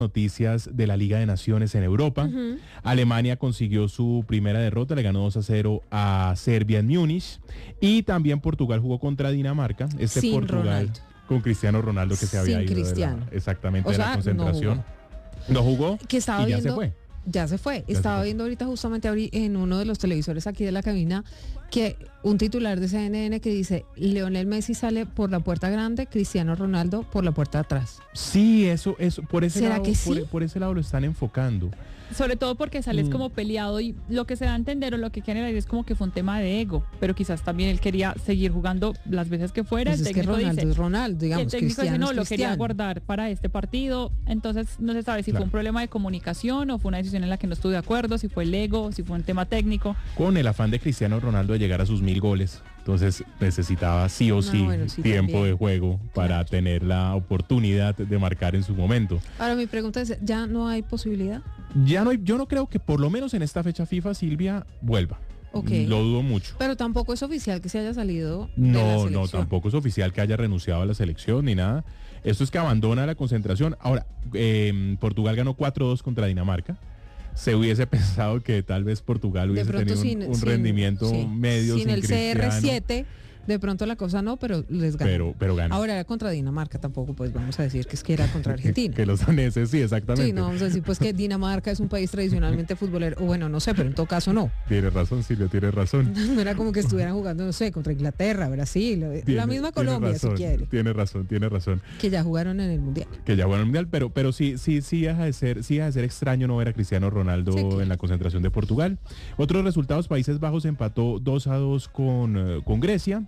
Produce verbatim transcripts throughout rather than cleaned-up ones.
Noticias de la Liga de Naciones en Europa. Uh-huh. Alemania consiguió su primera derrota, le ganó dos a cero a Serbia en Múnich. Y también Portugal jugó contra Dinamarca. Este Sin Portugal Ronaldo. Con Cristiano Ronaldo que se había Sin ido Cristiano. De la, exactamente o de sea, la concentración. No jugó. No jugó que estaba y ya viendo, se fue. Ya se fue. Ya estaba se fue. viendo ahorita justamente en uno de los televisores aquí de la cabina que un titular de C N N que dice Lionel Messi sale por la puerta grande, Cristiano Ronaldo por la puerta de atrás. Sí, eso, eso por ese ¿Será lado, que sí? por, por ese lado lo están enfocando. Sobre todo porque sales mm. como peleado y lo que se da a entender o lo que quieren decir es como que fue un tema de ego, pero quizás también él quería seguir jugando las veces que fuera. Pues el es que Ronaldo dice, es Ronaldo, digamos, el técnico Cristiano dice, no, es lo Cristiano. quería guardar para este partido, entonces no se sabe si claro. fue un problema de comunicación o fue una decisión en la que no estuvo de acuerdo, si fue el ego, si fue un tema técnico. Con el afán de Cristiano Ronaldo de llegar a sus mil goles, entonces necesitaba sí o sí, no, bueno, sí tiempo también. de juego para Claro. tener la oportunidad de marcar en su momento. Ahora mi pregunta es, ¿ya no hay posibilidad? Ya no hay, yo no creo que por lo menos en esta fecha FIFA Silvia vuelva. Okay. Lo dudo mucho. Pero tampoco es oficial que se haya salido de No, la no, selección. tampoco es oficial que haya renunciado a la selección ni nada. Esto es que abandona la concentración. Ahora, eh, Portugal ganó cuatro dos contra Dinamarca. Se hubiese pensado que tal vez Portugal hubiese tenido un, sin, un sin, rendimiento sí, medio sin, sin el C R siete. Cristiano. De pronto la cosa no, pero les ganó. Pero, pero ganó. Ahora era contra Dinamarca tampoco, pues vamos a decir que es que era contra Argentina. que los daneses, sí, exactamente. Sí, no, vamos a decir pues que Dinamarca es un país tradicionalmente futbolero, o bueno, no sé, pero en todo caso no. Tienes razón, Silvia, tienes razón. No era como que estuvieran jugando, no sé, contra Inglaterra, Brasil, Tiene, la misma Colombia, razón, si quiere. Tienes razón, tienes razón. Que ya jugaron en el Mundial. Que ya jugaron en el Mundial, pero, pero sí, sí, sí deja de ser, sí deja de ser extraño no ver a Cristiano Ronaldo sí, claro. en la concentración de Portugal. Otros resultados, Países Bajos empató dos a dos con, uh, con Grecia.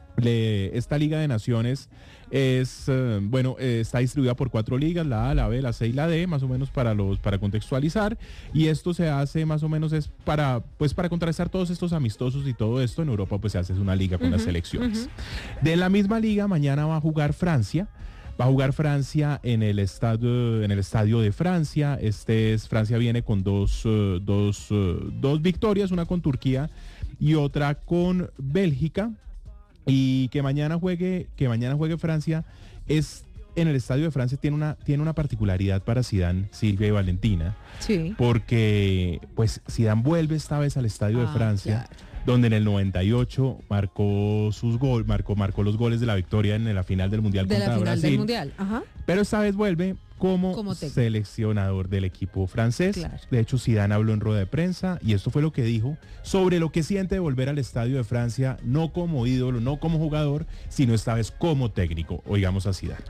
Le, esta Liga de Naciones es, uh, bueno, eh, está distribuida por cuatro ligas, la A, la B, la C y la D, más o menos para los, para contextualizar, y esto se hace más o menos es para, pues para contrarrestar todos estos amistosos y todo esto. En Europa pues se hace una liga con uh-huh, las selecciones. Uh-huh. De la misma liga, mañana va a jugar Francia. Va a jugar Francia en el estadio, en el estadio de Francia. Este es, Francia viene con dos, uh, dos, uh, dos victorias, una con Turquía y otra con Bélgica. Y que mañana juegue, que mañana juegue Francia es en el estadio de Francia tiene una, tiene una particularidad para Zidane, Silvia y Valentina. Sí. Porque pues Zidane vuelve esta vez al estadio ah, de Francia. Claro. Donde en el noventa y ocho marcó sus gol, marcó, marcó los goles de la victoria en la final del Mundial de contra la final Brasil. Del mundial. Ajá. Pero esta vez vuelve como, como seleccionador del equipo francés. Claro. De hecho, Zidane habló en rueda de prensa y esto fue lo que dijo sobre lo que siente de volver al estadio de Francia, no como ídolo, no como jugador, sino esta vez como técnico. Oigamos a Zidane.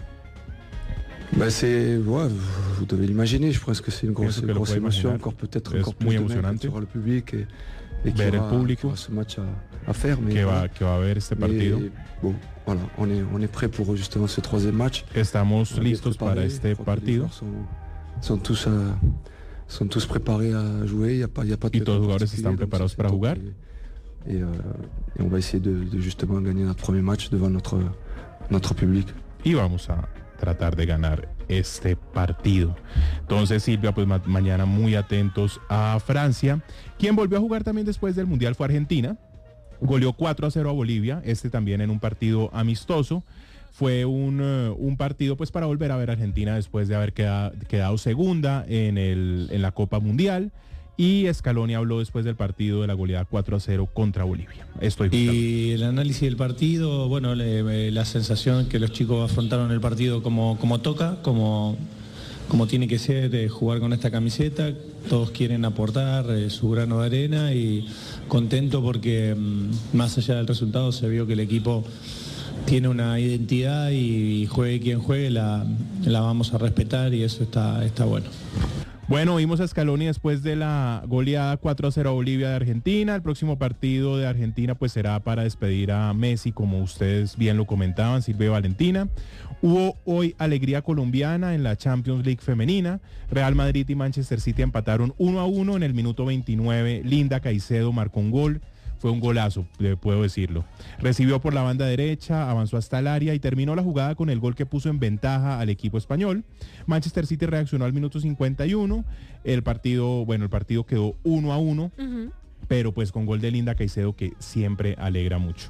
Bah c'est, ouais, vous devez l'imaginer, je pense que c'est une grosse, grosse émotion, encore peut-être es encore plus muy de emocionante sur le public et, et ver el aura, público ce match à, à faire, mais que va, que va a ver este partido. Mais, bon, voilà, on est, on est prêt pour justement ce troisième match. Estamos listos para este partido. Sont, sont tous à, sont tous préparés à jouer, il y a pas, il y a pas de y todos los jugadores están preparados para jugar. Et, et, euh, et on va essayer de, de justement gagner notre premier match devant notre, notre public. Y vamos a tratar de ganar este partido. Entonces, Silvia, pues ma- mañana muy atentos a Francia. Quien volvió a jugar también después del Mundial fue Argentina. Goleó cuatro a cero a Bolivia, este también en un partido amistoso. Fue un, uh, un partido pues para volver a ver a Argentina después de haber quedado, quedado segunda en, el, en la Copa Mundial. Y Scaloni habló después del partido de la goleada cuatro a cero contra Bolivia. Estoy y el análisis del partido, bueno, le, la sensación que los chicos afrontaron el partido como, como toca, como, como tiene que ser, eh, jugar con esta camiseta. Todos quieren aportar eh, su grano de arena y contento porque mm, más allá del resultado se vio que el equipo tiene una identidad y, y juegue quien juegue, la, la vamos a respetar y eso está, está bueno. Bueno, vimos a Scaloni después de la goleada cuatro a cero a Bolivia de Argentina. El próximo partido de Argentina pues será para despedir a Messi, como ustedes bien lo comentaban, Silvia y Valentina. Hubo hoy alegría colombiana en la Champions League femenina. Real Madrid y Manchester City empataron uno a uno en el minuto veintinueve. Linda Caicedo marcó un gol. Fue un golazo, puedo decirlo. Recibió por la banda derecha, avanzó hasta el área y terminó la jugada con el gol que puso en ventaja al equipo español. Manchester City reaccionó al minuto cincuenta y uno. El partido, bueno, el partido quedó uno a uno, uh-huh. pero pues con gol de Linda Caicedo que siempre alegra mucho.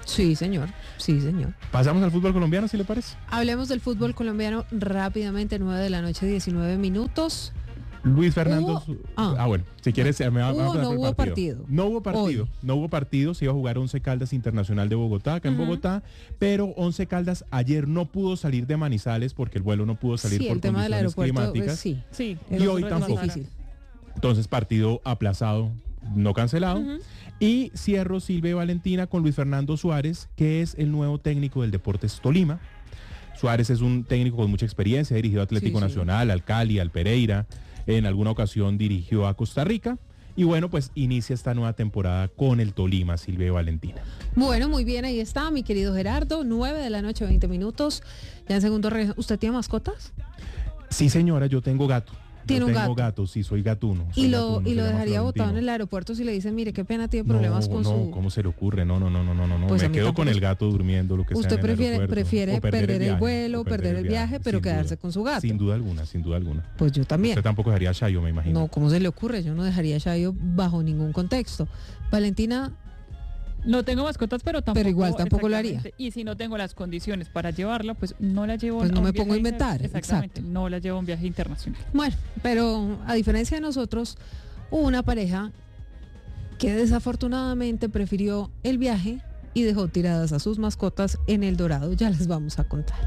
Sí, señor. Sí, señor. Pasamos al fútbol colombiano, si le parece. Hablemos del fútbol colombiano rápidamente, nueve de la noche, diecinueve minutos. Luis Fernando. Hubo, ah, ah, bueno, si quieres, me va, hubo, vamos a no el hubo partido. partido. No hubo partido. Hoy. No hubo partido. Se iba a jugar Once Caldas Internacional de Bogotá, acá uh-huh. en Bogotá. Pero Once Caldas ayer no pudo salir de Manizales porque el vuelo no pudo salir sí, por el tema condiciones del aeropuerto, climáticas. Pues, sí, sí. Y hoy tampoco. Difícil. Entonces, partido aplazado, no cancelado. Uh-huh. Y cierro Silvia y Valentina con Luis Fernando Suárez, que es el nuevo técnico del Deportes Tolima. Suárez es un técnico con mucha experiencia, ha dirigido a Atlético sí, Nacional, sí. al Cali, al Pereira. En alguna ocasión dirigió a Costa Rica. Y bueno, pues inicia esta nueva temporada con el Tolima, Silvia y Valentina. Bueno, muy bien, ahí está, mi querido Gerardo. nueve de la noche, veinte minutos. Ya en segundo regreso. ¿Usted tiene mascotas? Sí, señora, yo tengo gato. Tiene yo un tengo gato. gato, sí, soy gatuno. Soy y lo, gatuno, y lo dejaría Florentino. botado en el aeropuerto si le dicen, mire, qué pena, tiene problemas no, con no, su... ¿cómo se le ocurre? No, no, no, no, no, no. Pues me quedo tampoco. con el gato durmiendo, lo que Usted sea en el prefiere, aeropuerto. prefiere O perder, perder el, viaje, vuelo, o perder el viaje, pero quedarse duda. con su gato. Sin duda alguna, sin duda alguna. Pues yo también. Usted tampoco dejaría a Chayo, me imagino. No, ¿cómo se le ocurre? Yo no dejaría a Chayo bajo ningún contexto. Valentina... No tengo mascotas, pero tampoco. Pero igual tampoco lo haría. Y si no tengo las condiciones para llevarla, pues no la llevo. Pues no a un me pongo a viaje inventar. Inter... Exactamente. Exacto. No la llevo a un viaje internacional. Bueno, pero a diferencia de nosotros, hubo una pareja que desafortunadamente prefirió el viaje y dejó tiradas a sus mascotas en El Dorado. Ya les vamos a contar.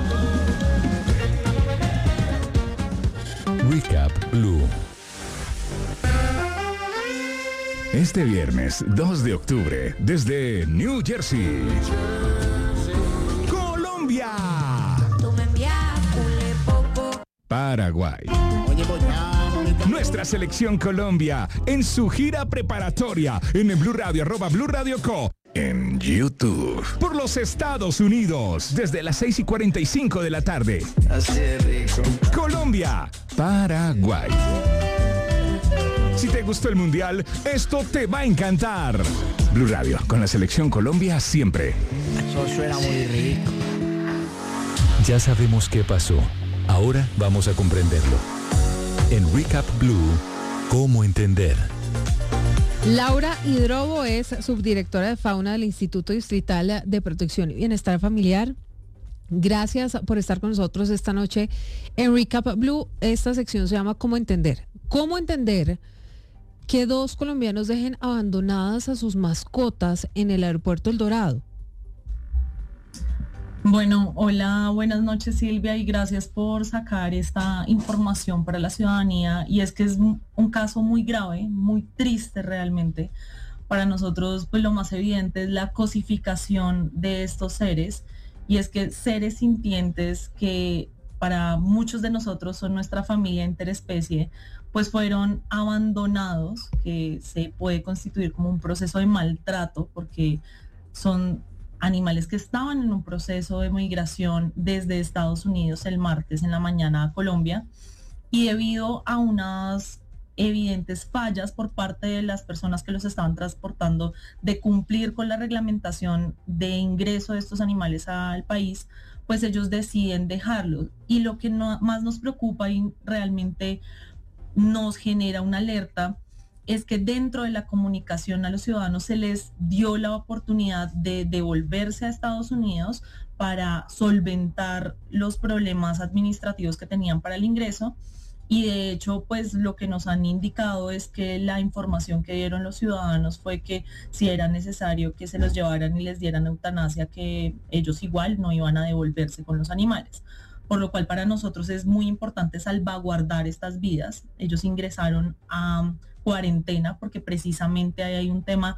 Recap Blue. Este viernes dos de octubre, desde New Jersey, Colombia, Paraguay. Nuestra selección Colombia en su gira preparatoria en el Blue Radio, arroba Blue Radio Co. En YouTube. Por los Estados Unidos, desde las seis y cuarenta y cinco de la tarde. Colombia, Paraguay. Si te gustó el Mundial, esto te va a encantar. Blue Radio, con la selección Colombia siempre. Eso suena muy rico. Ya sabemos qué pasó. Ahora vamos a comprenderlo. En Recap Blue, ¿cómo entender? Laura Hidrobo es subdirectora de fauna del Instituto Distrital de Protección y Bienestar Familiar. Gracias por estar con nosotros esta noche en Recap Blue. Esta sección se llama ¿Cómo entender? ¿Cómo entender que dos colombianos dejen abandonadas a sus mascotas en el aeropuerto El Dorado? Bueno, hola, buenas noches Silvia y gracias por sacar esta información para la ciudadanía. Y es que es un caso muy grave, muy triste realmente. Para nosotros, pues lo más evidente es la cosificación de estos seres, y es que seres sintientes que para muchos de nosotros son nuestra familia interespecie, pues fueron abandonados, que se puede constituir como un proceso de maltrato porque son animales que estaban en un proceso de migración desde Estados Unidos el martes en la mañana a Colombia, y debido a unas evidentes fallas por parte de las personas que los estaban transportando de cumplir con la reglamentación de ingreso de estos animales al país, pues ellos deciden dejarlos. Y lo que no, más nos preocupa y realmente nos genera una alerta es que dentro de la comunicación a los ciudadanos se les dio la oportunidad de devolverse a Estados Unidos para solventar los problemas administrativos que tenían para el ingreso. Y de hecho, pues lo que nos han indicado es que la información que dieron los ciudadanos fue que si era necesario que se los llevaran y les dieran eutanasia, que ellos igual no iban a devolverse con los animales. Por lo cual para nosotros es muy importante salvaguardar estas vidas. Ellos ingresaron a cuarentena porque precisamente ahí hay un tema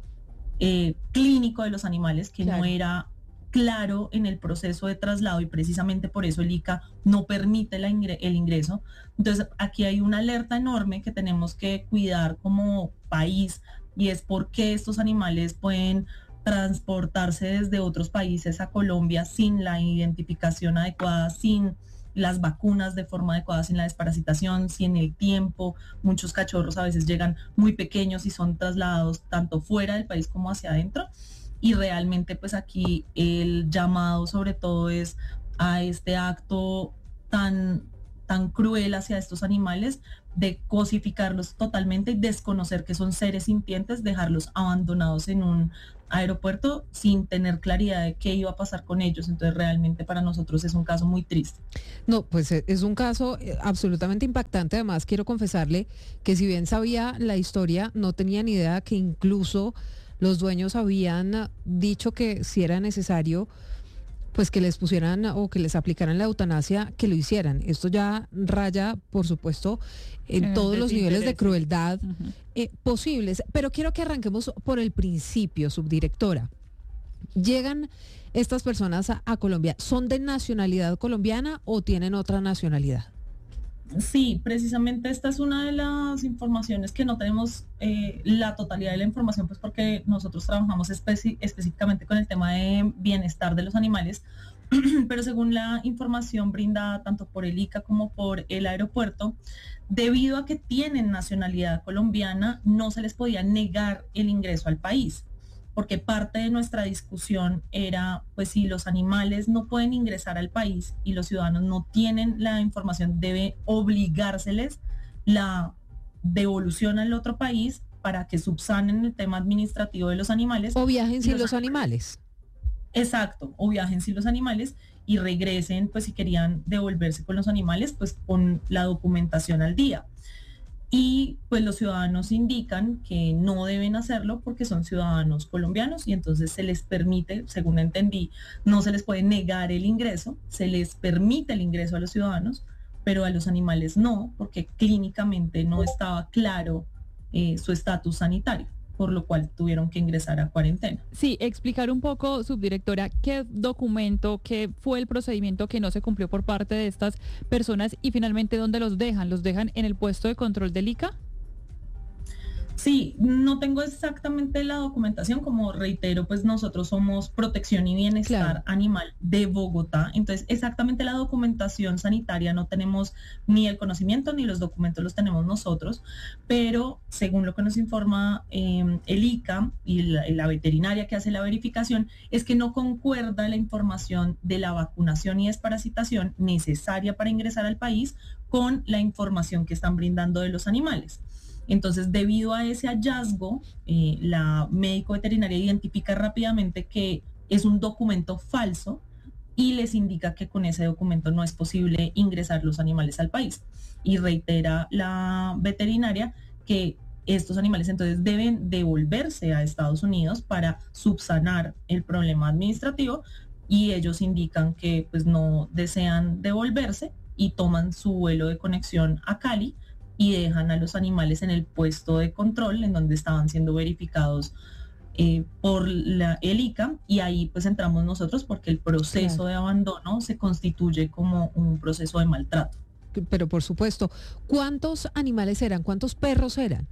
eh, clínico de los animales que claro. no era claro en el proceso de traslado, y precisamente por eso el I C A no permite la ingre- el ingreso. Entonces aquí hay una alerta enorme que tenemos que cuidar como país, y es por qué estos animales pueden transportarse desde otros países a Colombia sin la identificación adecuada, sin las vacunas de forma adecuada, sin la desparasitación, sin el tiempo. Muchos cachorros a veces llegan muy pequeños y son trasladados tanto fuera del país como hacia adentro. Y realmente pues aquí el llamado sobre todo es a este acto tan tan cruel hacia estos animales, de cosificarlos totalmente y desconocer que son seres sintientes, dejarlos abandonados en un aeropuerto sin tener claridad de qué iba a pasar con ellos. Entonces realmente para nosotros es un caso muy triste. No, pues es un caso absolutamente impactante. Además, quiero confesarle que si bien sabía la historia, no tenía ni idea que incluso los dueños habían dicho que si era necesario, pues que les pusieran o que les aplicaran la eutanasia, que lo hicieran. Esto ya raya, por supuesto, en eh, todos los niveles de crueldad uh-huh. eh, posibles. Pero quiero que arranquemos por el principio, subdirectora. Llegan estas personas a, a Colombia, ¿son de nacionalidad colombiana o tienen otra nacionalidad? Sí, precisamente esta es una de las informaciones que no tenemos eh, la totalidad de la información, pues porque nosotros trabajamos especi- específicamente con el tema de bienestar de los animales, pero según la información brindada tanto por el I C A como por el aeropuerto, debido a que tienen nacionalidad colombiana, no se les podía negar el ingreso al país, porque parte de nuestra discusión era, pues si los animales no pueden ingresar al país y los ciudadanos no tienen la información, debe obligárseles la devolución al otro país para que subsanen el tema administrativo de los animales. O viajen sin los, los animales. Exacto, o viajen sin los animales y regresen, pues si querían devolverse con los animales, pues con la documentación al día. Y pues los ciudadanos indican que no deben hacerlo porque son ciudadanos colombianos y entonces se les permite, según entendí, no se les puede negar el ingreso, se les permite el ingreso a los ciudadanos, pero a los animales no, porque clínicamente no estaba claro eh, su estatus sanitario, por lo cual tuvieron que ingresar a cuarentena. Sí, explicar un poco, subdirectora, qué documento, qué fue el procedimiento que no se cumplió por parte de estas personas y finalmente dónde los dejan. ¿Los dejan en el puesto de control del I C A? Sí, no tengo exactamente la documentación, como reitero, pues nosotros somos Protección y Bienestar claro. Animal de Bogotá, entonces exactamente la documentación sanitaria no tenemos ni el conocimiento ni los documentos los tenemos nosotros, pero según lo que nos informa eh, el I C A y la, la veterinaria que hace la verificación, es que no concuerda la información de la vacunación y desparasitación necesaria para ingresar al país con la información que están brindando de los animales. Entonces, debido a ese hallazgo, eh, la médico veterinaria identifica rápidamente que es un documento falso y les indica que con ese documento no es posible ingresar los animales al país. Y reitera la veterinaria que estos animales entonces deben devolverse a Estados Unidos para subsanar el problema administrativo y ellos indican que pues no desean devolverse y toman su vuelo de conexión a Cali y dejan a los animales en el puesto de control en donde estaban siendo verificados eh, por la, el I C A y ahí pues entramos nosotros porque el proceso claro. de abandono se constituye como un proceso de maltrato. Pero por supuesto, ¿cuántos animales eran? ¿Cuántos perros eran?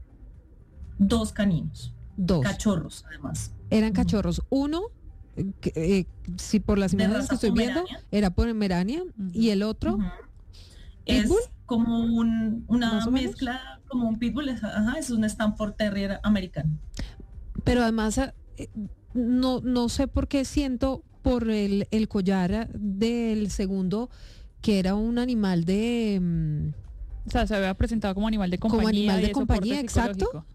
Dos caninos. Dos. Cachorros además. Eran cachorros. Uno, eh, eh, si por las imágenes que estoy viendo, era Pomerania uh-huh. y el otro... Uh-huh. Es como un, una mezcla, como un pitbull, ajá, es un Stanford Terrier americano. Pero además, eh, no, no sé por qué siento por el, el collar del segundo que era un animal de... Um, o sea, se había presentado como animal de compañía. Como animal de, de compañía, exacto.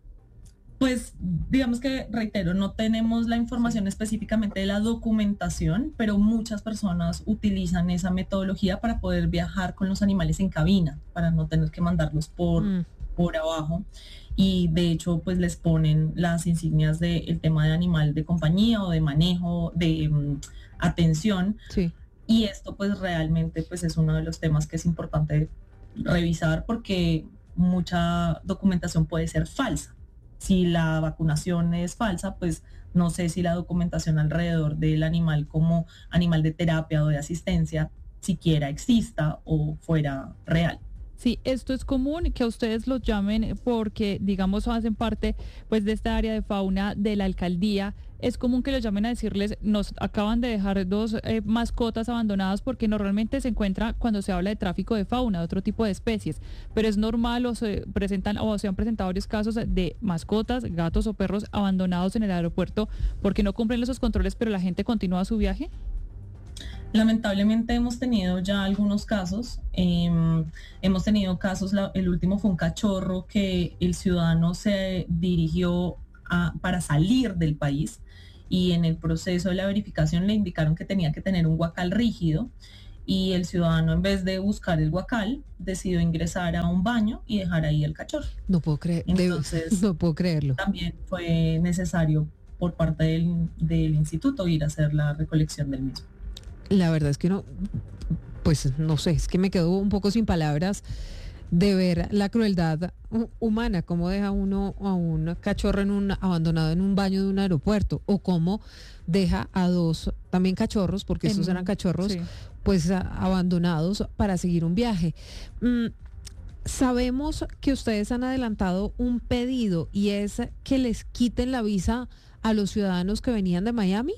Pues digamos que, reitero, no tenemos la información específicamente de la documentación, pero muchas personas utilizan esa metodología para poder viajar con los animales en cabina, para no tener que mandarlos por, mm. por abajo. Y de hecho, pues les ponen las insignias del tema de animal de compañía o de manejo, de um, atención. Sí. Y esto pues realmente pues es uno de los temas que es importante revisar porque mucha documentación puede ser falsa. Si la vacunación es falsa, pues no sé si la documentación alrededor del animal como animal de terapia o de asistencia siquiera exista o fuera real. Sí, esto es común que ustedes los llamen porque, digamos, hacen parte pues de esta área de fauna de la alcaldía. Es común que los llamen a decirles, nos acaban de dejar dos eh, mascotas abandonadas porque normalmente se encuentra cuando se habla de tráfico de fauna, de otro tipo de especies. Pero es normal o se presentan o se han presentado varios casos de mascotas, gatos o perros abandonados en el aeropuerto porque no cumplen esos controles, pero la gente continúa su viaje. Lamentablemente hemos tenido ya algunos casos, eh, hemos tenido casos, la, el último fue un cachorro que el ciudadano se dirigió a, para salir del país y en el proceso de la verificación le indicaron que tenía que tener un guacal rígido y el ciudadano en vez de buscar el guacal decidió ingresar a un baño y dejar ahí el cachorro. No puedo creer, Entonces, no puedo creerlo. También fue necesario por parte del, del instituto ir a hacer la recolección del mismo. La verdad es que no, pues no sé, es que me quedo un poco sin palabras de ver la crueldad humana, cómo deja uno a un cachorro en un, abandonado en un baño de un aeropuerto, o cómo deja a dos también cachorros, porque estos eran cachorros, sí, pues a, abandonados para seguir un viaje. Mm, sabemos que ustedes han adelantado un pedido y es que les quiten la visa a los ciudadanos que venían de Miami.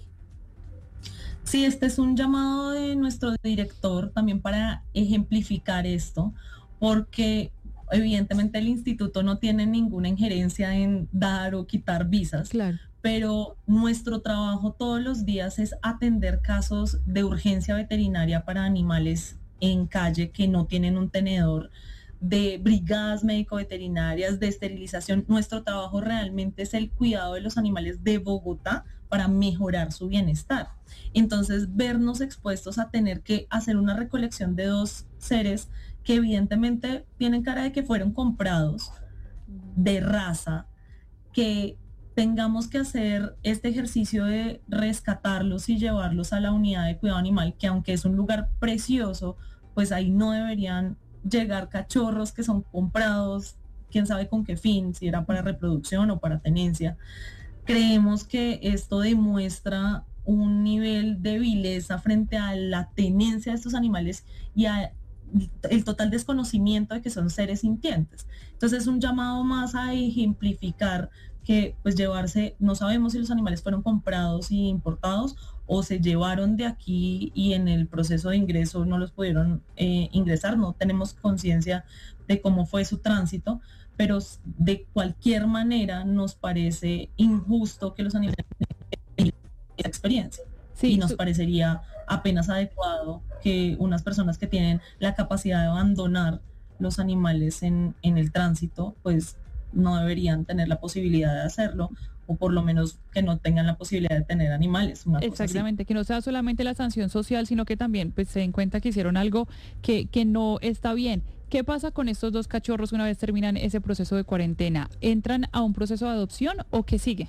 Sí, este es un llamado de nuestro director también para ejemplificar esto, porque evidentemente el instituto no tiene ninguna injerencia en dar o quitar visas, claro, pero nuestro trabajo todos los días es atender casos de urgencia veterinaria para animales en calle que no tienen un tenedor, de brigadas médico-veterinarias, de esterilización. Nuestro trabajo realmente es el cuidado de los animales de Bogotá para mejorar su bienestar. Entonces, vernos expuestos a tener que hacer una recolección de dos seres que evidentemente tienen cara de que fueron comprados de raza, que tengamos que hacer este ejercicio de rescatarlos y llevarlos a la unidad de cuidado animal, que aunque es un lugar precioso, pues ahí no deberían llegar cachorros que son comprados, quién sabe con qué fin, si era para reproducción o para tenencia. Creemos que esto demuestra un nivel de vileza frente a la tenencia de estos animales y a el total desconocimiento de que son seres sintientes. Entonces es un llamado más a ejemplificar que pues llevarse, no sabemos si los animales fueron comprados y importados o se llevaron de aquí y en el proceso de ingreso no los pudieron eh, ingresar, no tenemos conciencia de cómo fue su tránsito, pero de cualquier manera nos parece injusto que los animales tengan esa experiencia. Sí, y nos tú... parecería apenas adecuado que unas personas que tienen la capacidad de abandonar los animales en, en el tránsito, pues no deberían tener la posibilidad de hacerlo, o por lo menos que no tengan la posibilidad de tener animales. Una Exactamente, cosa que no sea solamente la sanción social, sino que también pues, se den cuenta que hicieron algo que, que no está bien. ¿Qué pasa con estos dos cachorros una vez terminan ese proceso de cuarentena? ¿Entran a un proceso de adopción o qué sigue?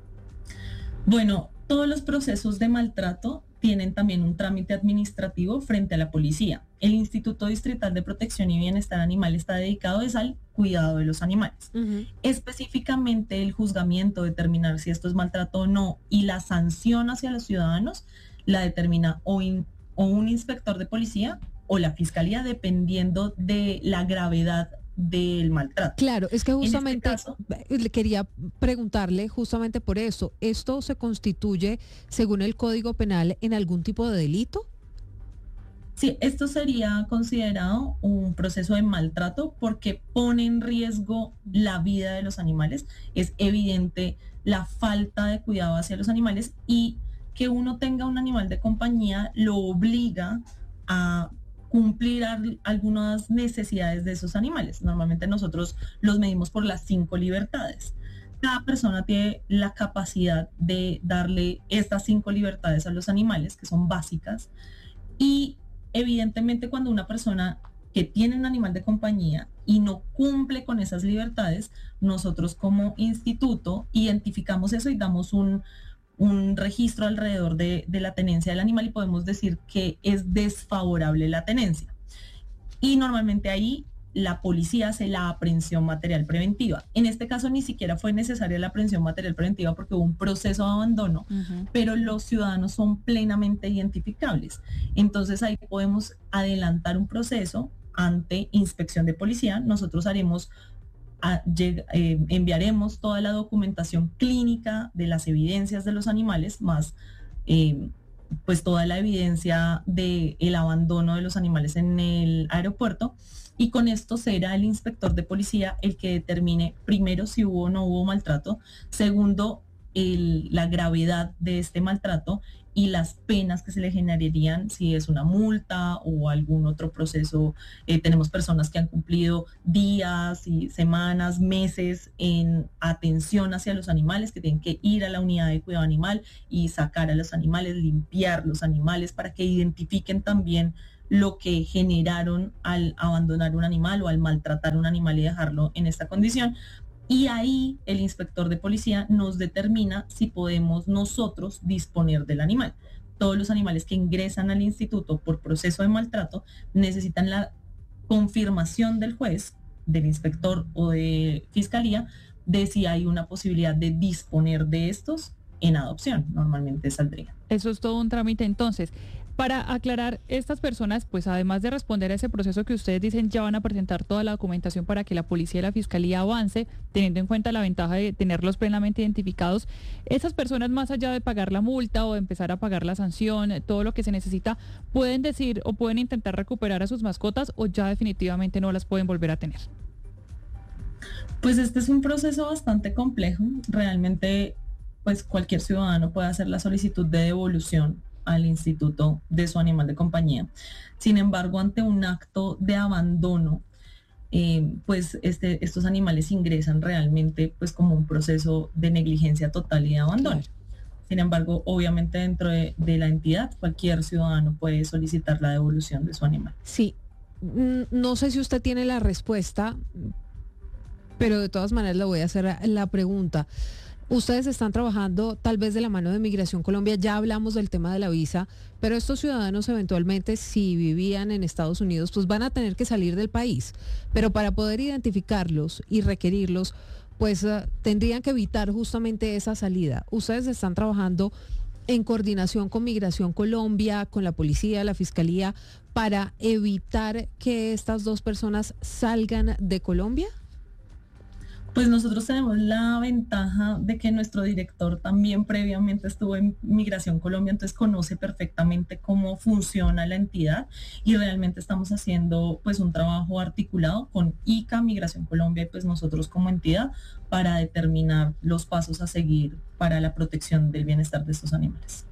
Bueno, todos los procesos de maltrato tienen también un trámite administrativo frente a la policía. El Instituto Distrital de Protección y Bienestar Animal está dedicado es al cuidado de los animales. Uh-huh. Específicamente el juzgamiento, determinar si esto es maltrato o no, y la sanción hacia los ciudadanos la determina o, in, o un inspector de policía o la fiscalía, dependiendo de la gravedad del maltrato. Claro, es que justamente en este caso, quería preguntarle justamente por eso, ¿esto se constituye, según el Código Penal, en algún tipo de delito? Sí, esto sería considerado un proceso de maltrato porque pone en riesgo la vida de los animales. Es evidente la falta de cuidado hacia los animales, y que uno tenga un animal de compañía lo obliga a cumplir algunas necesidades de esos animales. Normalmente nosotros los medimos por las cinco libertades. Cada persona tiene la capacidad de darle estas cinco libertades a los animales, que son básicas, y evidentemente cuando una persona que tiene un animal de compañía y no cumple con esas libertades, nosotros como instituto identificamos eso y damos un un registro alrededor de, de la tenencia del animal y podemos decir que es desfavorable la tenencia. Y normalmente ahí la policía hace la aprehensión material preventiva. En este caso ni siquiera fue necesaria la aprehensión material preventiva porque hubo un proceso de abandono, uh-huh. pero los ciudadanos son plenamente identificables. Entonces ahí podemos adelantar un proceso ante inspección de policía. Nosotros haremos A, eh, enviaremos toda la documentación clínica de las evidencias de los animales, más eh, pues toda la evidencia del abandono de los animales en el aeropuerto, y con esto será el inspector de policía el que determine primero si hubo o no hubo maltrato, segundo el, la gravedad de este maltrato y las penas que se le generarían si es una multa o algún otro proceso. Eh, tenemos personas que han cumplido días y semanas, meses en atención hacia los animales, que tienen que ir a la unidad de cuidado animal y sacar a los animales, limpiar los animales para que identifiquen también lo que generaron al abandonar un animal o al maltratar un animal y dejarlo en esta condición. Y ahí el inspector de policía nos determina si podemos nosotros disponer del animal. Todos los animales que ingresan al instituto por proceso de maltrato necesitan la confirmación del juez, del inspector o de fiscalía de si hay una posibilidad de disponer de estos en adopción. Normalmente saldría. Eso es todo un trámite entonces. Para aclarar, estas personas, pues además de responder a ese proceso que ustedes dicen, ya van a presentar toda la documentación para que la policía y la fiscalía avance, teniendo en cuenta la ventaja de tenerlos plenamente identificados. Esas personas, más allá de pagar la multa o de empezar a pagar la sanción, todo lo que se necesita, pueden decir o pueden intentar recuperar a sus mascotas o ya definitivamente no las pueden volver a tener. Pues este es un proceso bastante complejo. Realmente, pues cualquier ciudadano puede hacer la solicitud de devolución al instituto de su animal de compañía. Sin embargo, ante un acto de abandono, eh, pues este, estos animales ingresan realmente pues como un proceso de negligencia total y de abandono. Claro. Sin embargo, obviamente dentro de, de la entidad, cualquier ciudadano puede solicitar la devolución de su animal. Sí, no sé si usted tiene la respuesta, pero de todas maneras le voy a hacer la pregunta. Ustedes están trabajando tal vez de la mano de Migración Colombia, ya hablamos del tema de la visa, pero estos ciudadanos eventualmente, si vivían en Estados Unidos, pues van a tener que salir del país. Pero para poder identificarlos y requerirlos, pues uh, tendrían que evitar justamente esa salida. Ustedes están trabajando en coordinación con Migración Colombia, con la policía, la fiscalía, para evitar que estas dos personas salgan de Colombia. Pues nosotros tenemos la ventaja de que nuestro director también previamente estuvo en Migración Colombia, entonces conoce perfectamente cómo funciona la entidad y realmente estamos haciendo pues un trabajo articulado con I C A, Migración Colombia y pues nosotros como entidad para determinar los pasos a seguir para la protección del bienestar de estos animales.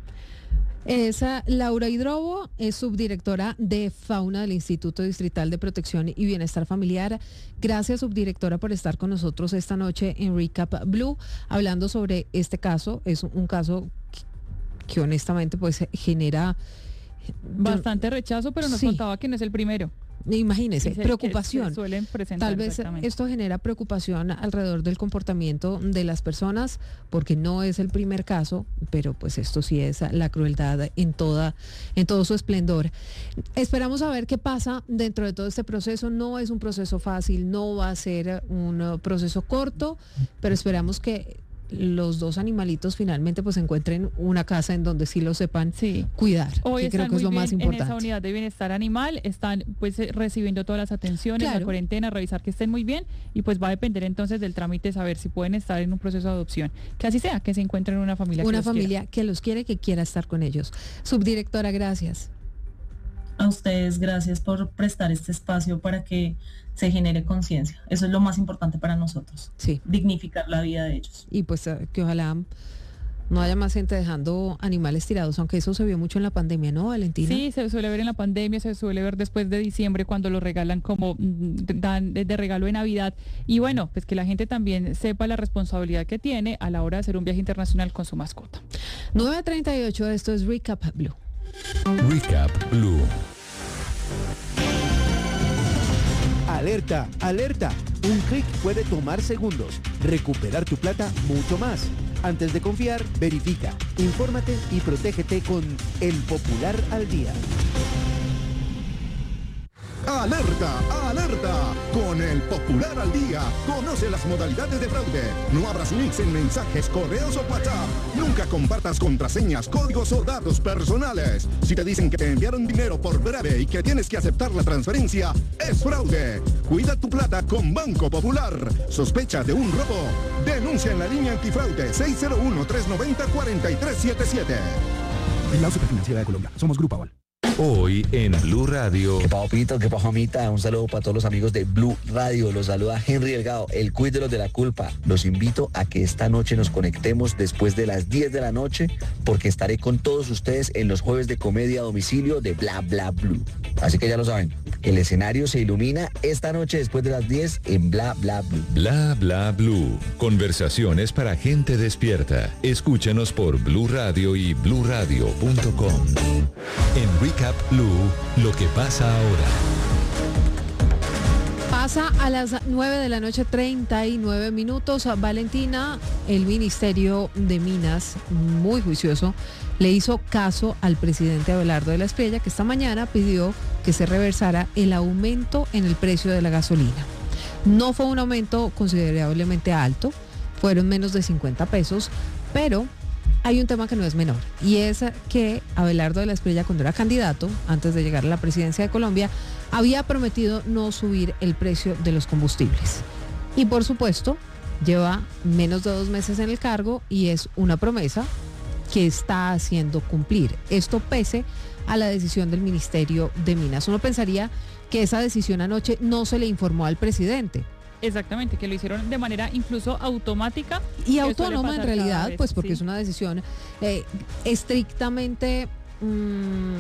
Esa Laura Hidrobo es subdirectora de Fauna del Instituto Distrital de Protección y Bienestar Familiar. Gracias, subdirectora, por estar con nosotros esta noche en Recap Blue, hablando sobre este caso. Es un caso que, que honestamente pues genera bastante rechazo, pero nos sí. contaba que no es el primero. Imagínese, se, preocupación. Suelen presentar, Tal vez esto genera preocupación alrededor del comportamiento de las personas, porque no es el primer caso, pero pues esto sí es la crueldad en toda, en todo su esplendor. Esperamos a ver qué pasa dentro de todo este proceso. No es un proceso fácil, no va a ser un proceso corto, pero esperamos que los dos animalitos finalmente pues encuentren una casa en donde sí lo sepan sí. cuidar, Hoy que creo que es lo más importante. En esa unidad de bienestar animal están pues recibiendo todas las atenciones, claro. la cuarentena, revisar que estén muy bien y pues va a depender entonces del trámite saber si pueden estar en un proceso de adopción. Que así sea, que se encuentren una familia una que los familia quiera. que los quiere, que quiera estar con ellos. Subdirectora, gracias. A ustedes, gracias por prestar este espacio para que se genere conciencia. Eso es lo más importante para nosotros. Sí. Dignificar la vida de ellos. Y pues que ojalá no haya más gente dejando animales tirados, aunque eso se vio mucho en la pandemia, ¿no, Valentina? Sí, se suele ver en la pandemia, se suele ver después de diciembre cuando lo regalan como dan de regalo de Navidad. Y bueno, pues que la gente también sepa la responsabilidad que tiene a la hora de hacer un viaje internacional con su mascota. nueve treinta y ocho, esto es Recap Blue. Recap Blue. Alerta, alerta. Un clic puede tomar segundos. Recuperar tu plata mucho más. Antes de confiar, verifica, infórmate y protégete con El Popular al Día. ¡Alerta! ¡Alerta! Con El Popular al Día, conoce las modalidades de fraude. No abras links en mensajes, correos o WhatsApp. Nunca compartas contraseñas, códigos o datos personales. Si te dicen que te enviaron dinero por breve y que tienes que aceptar la transferencia, es fraude. Cuida tu plata con Banco Popular. ¿Sospecha de un robo? Denuncia en la línea antifraude seis cero uno, tres nueve cero, cuatro tres siete siete. La Superfinanciera de Colombia. Somos Grupo Aval. Hoy en Blue Radio. ¿Qué pasó, Pito? ¿Qué pasó, Amita? Un saludo para todos los amigos de Blue Radio. Los saluda Henry Delgado, el quiz de los de la culpa. Los invito a que esta noche nos conectemos después de las diez de la noche, porque estaré con todos ustedes en los jueves de comedia a domicilio de Bla Bla Blue. Así que ya lo saben, el escenario se ilumina esta noche después de las diez en Bla Bla Blue. Bla Bla Blue. Conversaciones para gente despierta. Escúchanos por Blue Radio y blue radio punto com. En Recap Blue, lo que pasa ahora. Pasa a las nueve de la noche, treinta y nueve minutos. Valentina, el Ministerio de Minas, muy juicioso, le hizo caso al presidente Abelardo de la Espriella, que esta mañana pidió que se reversara el aumento en el precio de la gasolina. No fue un aumento considerablemente alto, fueron menos de cincuenta pesos, pero hay un tema que no es menor, y es que Abelardo de la Espriella, cuando era candidato, antes de llegar a la presidencia de Colombia, había prometido no subir el precio de los combustibles. Y por supuesto, lleva menos de dos meses en el cargo y es una promesa que está haciendo cumplir. Esto pese a la decisión del Ministerio de Minas. Uno pensaría que esa decisión anoche no se le informó al presidente. Exactamente, que lo hicieron de manera incluso automática. Y autónoma en realidad, pues porque sí, es una decisión eh, estrictamente mmm,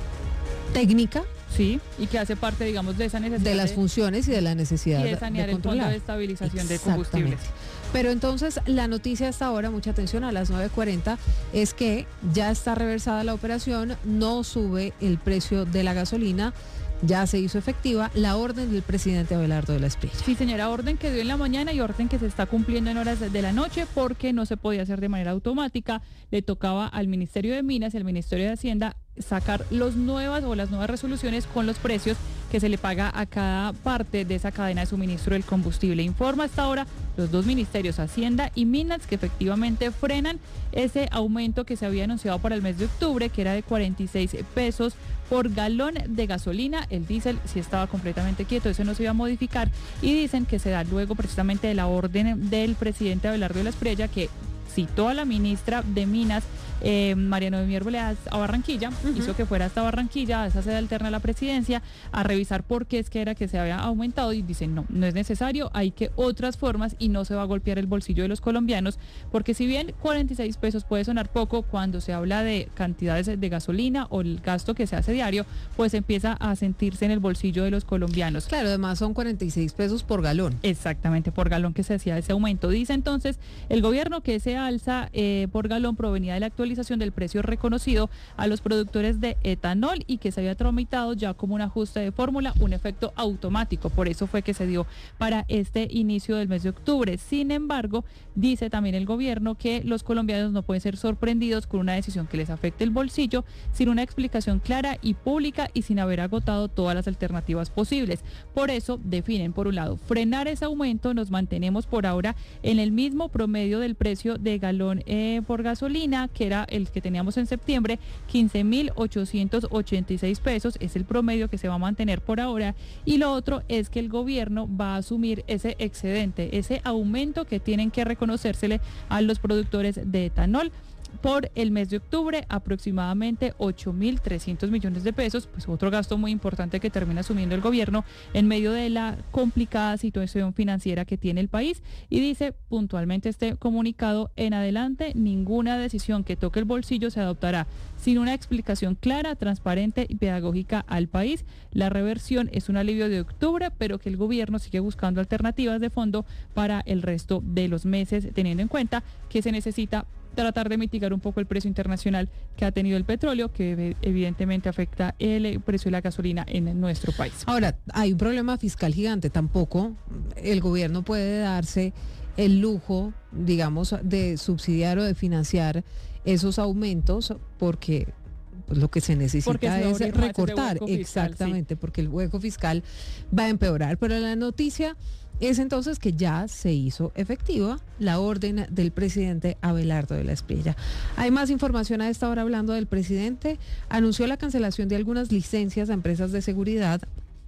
técnica. Sí, y que hace parte, digamos, de esa necesidad. De las de, funciones y de la necesidad y de sanear de el fondo de estabilización de combustibles. Pero entonces la noticia hasta ahora, mucha atención, a las nueve cuarenta, es que ya está reversada la operación, no sube el precio de la gasolina. Ya se hizo efectiva la orden del presidente Abelardo de la Espriella. Sí, señora, orden que dio en la mañana y orden que se está cumpliendo en horas de la noche, porque no se podía hacer de manera automática. Le tocaba al Ministerio de Minas y al Ministerio de Hacienda sacar los nuevas o las nuevas resoluciones con los precios que se le paga a cada parte de esa cadena de suministro del combustible. Informa hasta ahora los dos ministerios, Hacienda y Minas, que efectivamente frenan ese aumento que se había anunciado para el mes de octubre, que era de cuarenta y seis pesos por galón de gasolina. El diésel sí estaba completamente quieto, eso no se iba a modificar, y dicen que se da luego precisamente de la orden del presidente Abelardo de la Espriella, que citó a la ministra de Minas, eh, Mariano de Miércoles, a Barranquilla, uh-huh. hizo que fuera hasta Barranquilla, a esa sede alterna a la presidencia, a revisar por qué es que era que se había aumentado, y dicen no, no es necesario, hay que otras formas y no se va a golpear el bolsillo de los colombianos, porque si bien cuarenta y seis pesos puede sonar poco, cuando se habla de cantidades de gasolina o el gasto que se hace diario, pues empieza a sentirse en el bolsillo de los colombianos. Claro, además son cuarenta y seis pesos por galón. Exactamente, por galón que se hacía ese aumento. Dice entonces el gobierno que ese alza eh, por galón provenía de la actualización del precio reconocido a los productores de etanol y que se había tramitado ya como un ajuste de fórmula, un efecto automático. Por eso fue que se dio para este inicio del mes de octubre. Sin embargo, dice también el gobierno que los colombianos no pueden ser sorprendidos con una decisión que les afecte el bolsillo sin una explicación clara y pública y sin haber agotado todas las alternativas posibles. Por eso definen, por un lado, frenar ese aumento, nos mantenemos por ahora en el mismo promedio del precio de galón eh, por gasolina, que era el que teníamos en septiembre, quince mil ochocientos ochenta y seis pesos, es el promedio que se va a mantener por ahora. Y lo otro es que el gobierno va a asumir ese excedente, ese aumento que tienen que reconocérsele a los productores de etanol por el mes de octubre, aproximadamente ocho mil trescientos millones de pesos, pues otro gasto muy importante que termina asumiendo el gobierno en medio de la complicada situación financiera que tiene el país. Y dice puntualmente este comunicado: en adelante ninguna decisión que toque el bolsillo se adoptará sin una explicación clara, transparente y pedagógica al país. La reversión es un alivio de octubre, pero que el gobierno sigue buscando alternativas de fondo para el resto de los meses, teniendo en cuenta que se necesita tratar de mitigar un poco el precio internacional que ha tenido el petróleo, que evidentemente afecta el precio de la gasolina en nuestro país. Ahora, hay un problema fiscal gigante. Tampoco el gobierno puede darse el lujo, digamos, de subsidiar o de financiar esos aumentos, porque pues, lo que se necesita es recortar. Fiscal, exactamente, sí. Porque el hueco fiscal va a empeorar. Pero la noticia es entonces que ya se hizo efectiva la orden del presidente Abelardo de la Espriella. Hay más información a esta hora hablando del presidente. Anunció la cancelación de algunas licencias a empresas de seguridad,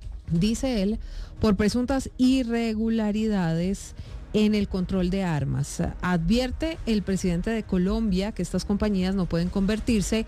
dice él, por presuntas irregularidades en el control de armas. Advierte el presidente de Colombia que estas compañías no pueden convertirse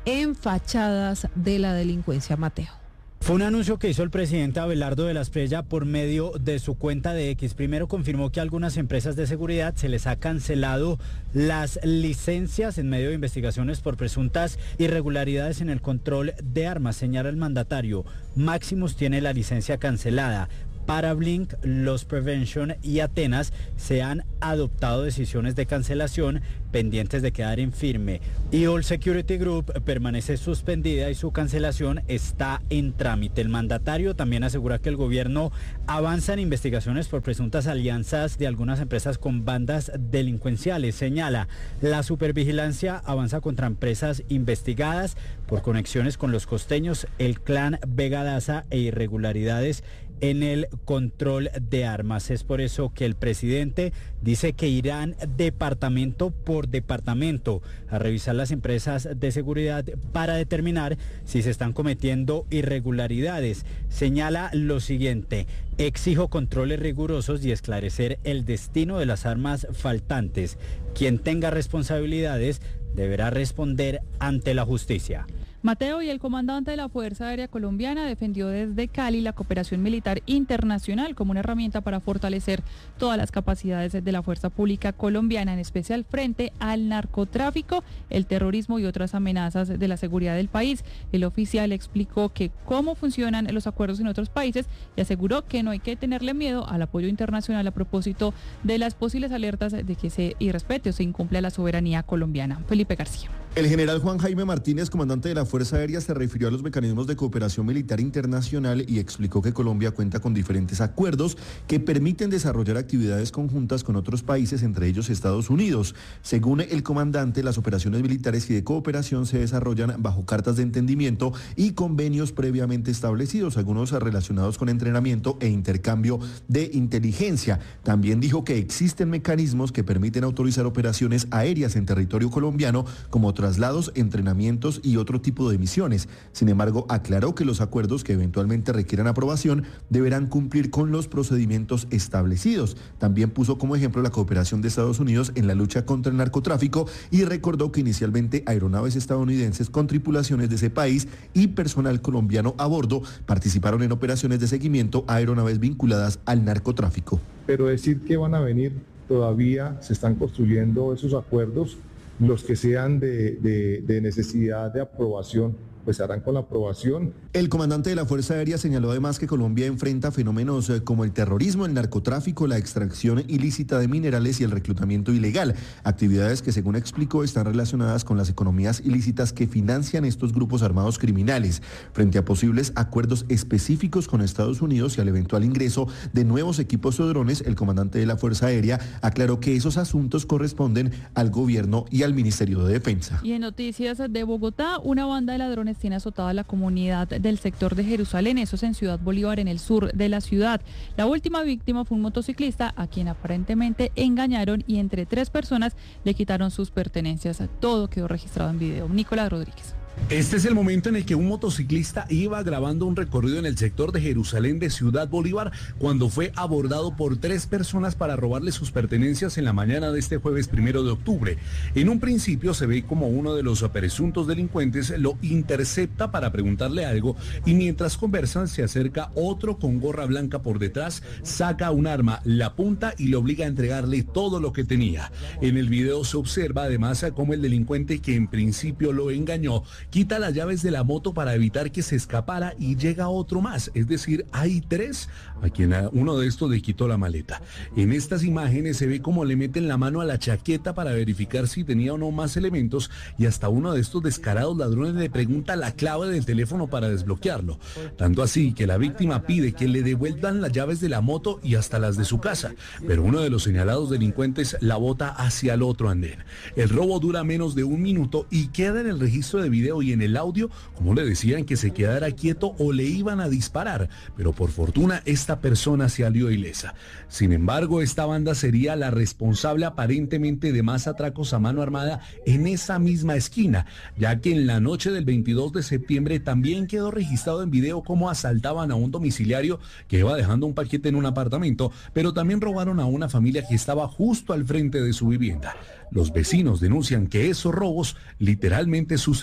en fachadas de la delincuencia, Mateo. Fue un anuncio que hizo el presidente Abelardo de la Espriella por medio de su cuenta de X. Primero confirmó que a algunas empresas de seguridad se les ha cancelado las licencias en medio de investigaciones por presuntas irregularidades en el control de armas. Señala el mandatario, Maximus tiene la licencia cancelada. Para Blink, Loss Prevention y Atenas se han adoptado decisiones de cancelación pendientes de quedar en firme. Y All Security Group permanece suspendida y su cancelación está en trámite. El mandatario también asegura que el gobierno avanza en investigaciones por presuntas alianzas de algunas empresas con bandas delincuenciales. Señala, la supervigilancia avanza contra empresas investigadas por conexiones con los costeños, el clan Vega Daza e irregularidades en el control de armas. Es por eso que el presidente dice que irán departamento por departamento a revisar las empresas de seguridad para determinar si se están cometiendo irregularidades. Señala lo siguiente: exijo controles rigurosos y esclarecer el destino de las armas faltantes. Quien tenga responsabilidades deberá responder ante la justicia. Mateo, y el comandante de la Fuerza Aérea Colombiana defendió desde Cali la cooperación militar internacional como una herramienta para fortalecer todas las capacidades de la fuerza pública colombiana, en especial frente al narcotráfico, el terrorismo y otras amenazas de la seguridad del país. El oficial explicó que cómo funcionan los acuerdos en otros países y aseguró que no hay que tenerle miedo al apoyo internacional a propósito de las posibles alertas de que se irrespete o se incumple la soberanía colombiana. Felipe García. El general Juan Jaime Martínez, comandante de la Fuerza Aérea, se refirió a los mecanismos de cooperación militar internacional y explicó que Colombia cuenta con diferentes acuerdos que permiten desarrollar actividades conjuntas con otros países, entre ellos Estados Unidos. Según el comandante, las operaciones militares y de cooperación se desarrollan bajo cartas de entendimiento y convenios previamente establecidos, algunos relacionados con entrenamiento e intercambio de inteligencia. También dijo que existen mecanismos que permiten autorizar operaciones aéreas en territorio colombiano, como traslados, entrenamientos y otro tipo de misiones. Sin embargo, aclaró que los acuerdos que eventualmente requieran aprobación deberán cumplir con los procedimientos establecidos. También puso como ejemplo la cooperación de Estados Unidos en la lucha contra el narcotráfico y recordó que inicialmente aeronaves estadounidenses con tripulaciones de ese país y personal colombiano a bordo participaron en operaciones de seguimiento a aeronaves vinculadas al narcotráfico. Pero decir que van a venir, todavía se están construyendo esos acuerdos. Los que sean de, de, de necesidad de aprobación, pues se harán con la aprobación. El comandante de la Fuerza Aérea señaló además que Colombia enfrenta fenómenos como el terrorismo, el narcotráfico, la extracción ilícita de minerales y el reclutamiento ilegal, actividades que, según explicó, están relacionadas con las economías ilícitas que financian estos grupos armados criminales. Frente a posibles acuerdos específicos con Estados Unidos y al eventual ingreso de nuevos equipos o drones, el comandante de la Fuerza Aérea aclaró que esos asuntos corresponden al gobierno y al Ministerio de Defensa. Y en noticias de Bogotá, una banda de ladrones tiene azotada la comunidad del sector de Jerusalén, eso es en Ciudad Bolívar, en el sur de la ciudad. La última víctima fue un motociclista a quien aparentemente engañaron y entre tres personas le quitaron sus pertenencias. Todo quedó registrado en video. Nicolás Rodríguez. Este es el momento en el que un motociclista iba grabando un recorrido en el sector de Jerusalén de Ciudad Bolívar cuando fue abordado por tres personas para robarle sus pertenencias en la mañana de este jueves primero de octubre. En un principio se ve como uno de los presuntos delincuentes lo intercepta para preguntarle algo y mientras conversan se acerca otro con gorra blanca por detrás, saca un arma, la apunta y le obliga a entregarle todo lo que tenía. En el video se observa además cómo el delincuente, que en principio lo engañó, quita las llaves de la moto para evitar que se escapara y llega otro más, es decir, hay tres a quien a uno de estos le quitó la maleta. En estas imágenes se ve cómo le meten la mano a la chaqueta para verificar si tenía o no más elementos y hasta uno de estos descarados ladrones le pregunta la clave del teléfono para desbloquearlo. Tanto así que la víctima pide que le devuelvan las llaves de la moto y hasta las de su casa, pero uno de los señalados delincuentes la bota hacia el otro andén. El robo dura menos de un minuto y queda en el registro de video y en el audio como le decían que se quedara quieto o le iban a disparar, pero por fortuna esta persona se salió ilesa. Sin embargo, esta banda sería la responsable aparentemente de más atracos a mano armada en esa misma esquina, ya que en la noche del veintidós de septiembre también quedó registrado en video cómo asaltaban a un domiciliario que iba dejando un paquete en un apartamento, pero también robaron a una familia que estaba justo al frente de su vivienda. Los vecinos denuncian que esos robos literalmente suceden a diario.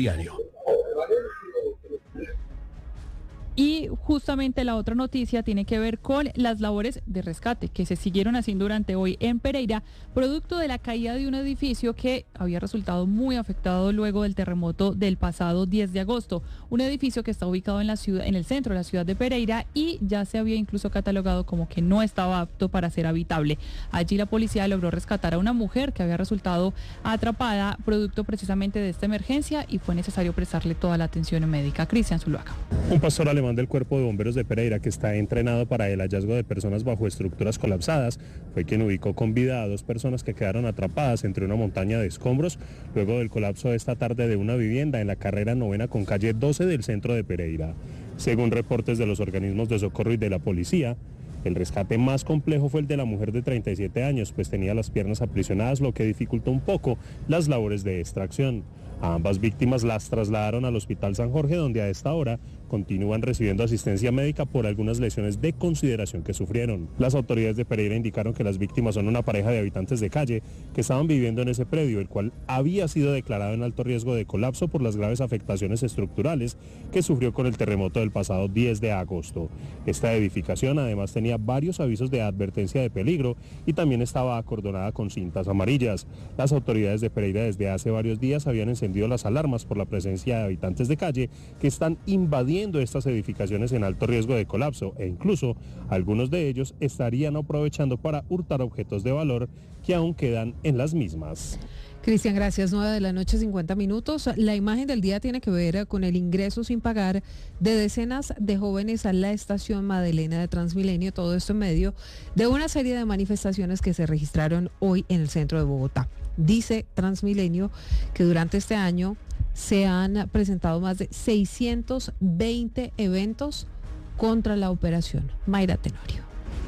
diario. Y justamente la otra noticia tiene que ver con las labores de rescate que se siguieron haciendo durante hoy en Pereira, producto de la caída de un edificio que había resultado muy afectado luego del terremoto del pasado diez de agosto. Un edificio que está ubicado en la ciudad, en el centro de la ciudad de Pereira, y ya se había incluso catalogado como que no estaba apto para ser habitable. Allí la policía logró rescatar a una mujer que había resultado atrapada producto precisamente de esta emergencia, y fue necesario prestarle toda la atención médica. Cristian Zuluaga. Un pastor alemán del Cuerpo de Bomberos de Pereira, que está entrenado para el hallazgo de personas bajo estructuras colapsadas, fue quien ubicó con vida a dos personas que quedaron atrapadas entre una montaña de escombros luego del colapso de esta tarde de una vivienda en la carrera novena con calle doce del centro de Pereira. Según reportes de los organismos de socorro y de la policía, el rescate más complejo fue el de la mujer de treinta y siete años, pues tenía las piernas aprisionadas, lo que dificultó un poco las labores de extracción. A ambas víctimas las trasladaron al Hospital San Jorge, donde a esta hora continúan recibiendo asistencia médica por algunas lesiones de consideración que sufrieron. Las autoridades de Pereira indicaron que las víctimas son una pareja de habitantes de calle que estaban viviendo en ese predio, el cual había sido declarado en alto riesgo de colapso por las graves afectaciones estructurales que sufrió con el terremoto del pasado diez de agosto. Esta edificación además tenía varios avisos de advertencia de peligro y también estaba acordonada con cintas amarillas. Las autoridades de Pereira desde hace varios días habían encendido las alarmas por la presencia de habitantes de calle que están invadiendo estas edificaciones en alto riesgo de colapso, e incluso algunos de ellos estarían aprovechando para hurtar objetos de valor que aún quedan en las mismas. Cristian, gracias. nueve de la noche, cincuenta minutos. La imagen del día tiene que ver con el ingreso sin pagar de decenas de jóvenes a la estación Madelena de Transmilenio, todo esto en medio de una serie de manifestaciones que se registraron hoy en el centro de Bogotá. Dice Transmilenio que durante este año se han presentado más de seiscientos veinte eventos contra la operación. Mayra Tenorio.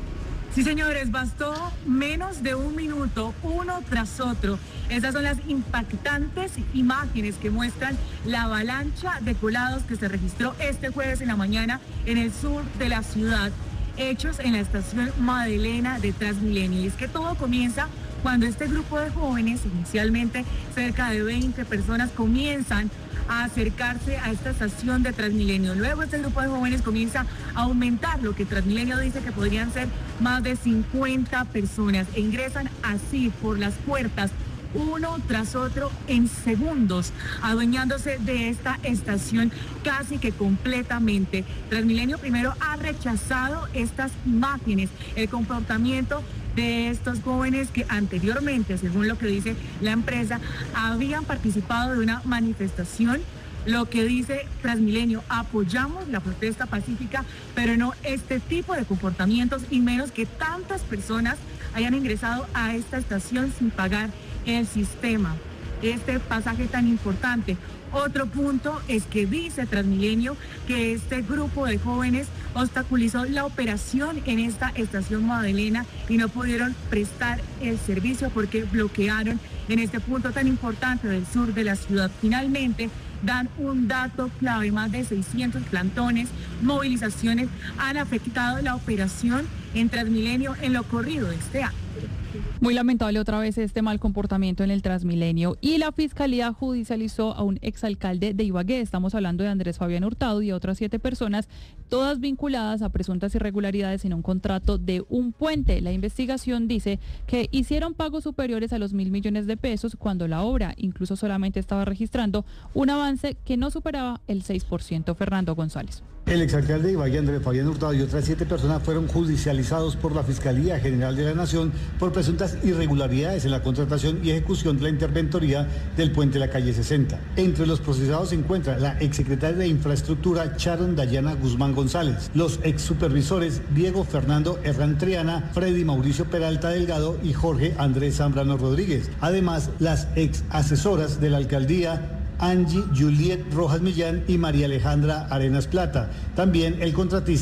Sí, señores, bastó menos de un minuto, uno tras otro. Estas son las impactantes imágenes que muestran la avalancha de colados que se registró este jueves en la mañana en el sur de la ciudad, hechos en la estación Madelena de Transmilenio. Y es que todo comienza cuando este grupo de jóvenes, inicialmente cerca de veinte personas, comienzan a acercarse a esta estación de Transmilenio. Luego este grupo de jóvenes comienza a aumentar, lo que Transmilenio dice que podrían ser más de cincuenta personas, e ingresan así por las puertas uno tras otro en segundos, adueñándose de esta estación casi que completamente. Transmilenio primero ha rechazado estas imágenes, el comportamiento de estos jóvenes que anteriormente, según lo que dice la empresa, habían participado de una manifestación. Lo que dice Transmilenio: apoyamos la protesta pacífica, pero no este tipo de comportamientos, y menos que tantas personas hayan ingresado a esta estación sin pagar el sistema, este pasaje tan importante. Otro punto es que dice Transmilenio que este grupo de jóvenes obstaculizó la operación en esta estación Madelena y no pudieron prestar el servicio porque bloquearon en este punto tan importante del sur de la ciudad. Finalmente dan un dato clave: más de seiscientos plantones, movilizaciones han afectado la operación en Transmilenio en lo corrido de este año. Muy lamentable otra vez este mal comportamiento en el Transmilenio. Y la Fiscalía judicializó a un exalcalde de Ibagué. Estamos hablando de Andrés Fabián Hurtado y a otras siete personas, todas vinculadas a presuntas irregularidades en un contrato de un puente. La investigación dice que hicieron pagos superiores a los mil millones de pesos cuando la obra incluso solamente estaba registrando un avance que no superaba el seis por ciento. Fernando González. El exalcalde de Ibagué, Andrés Fabián Hurtado, y otras siete personas fueron judicializados por la Fiscalía General de la Nación por presuntas irregularidades en la contratación y ejecución de la interventoría del puente de la calle sesenta. Entre los procesados se encuentra la exsecretaria de Infraestructura, Sharon Dayana Guzmán González, los ex supervisores Diego Fernando Herrán Triana, Freddy Mauricio Peralta Delgado y Jorge Andrés Zambrano Rodríguez. Además, las ex asesoras de la alcaldía, Angie Juliet Rojas Millán y María Alejandra Arenas Plata. También el contratista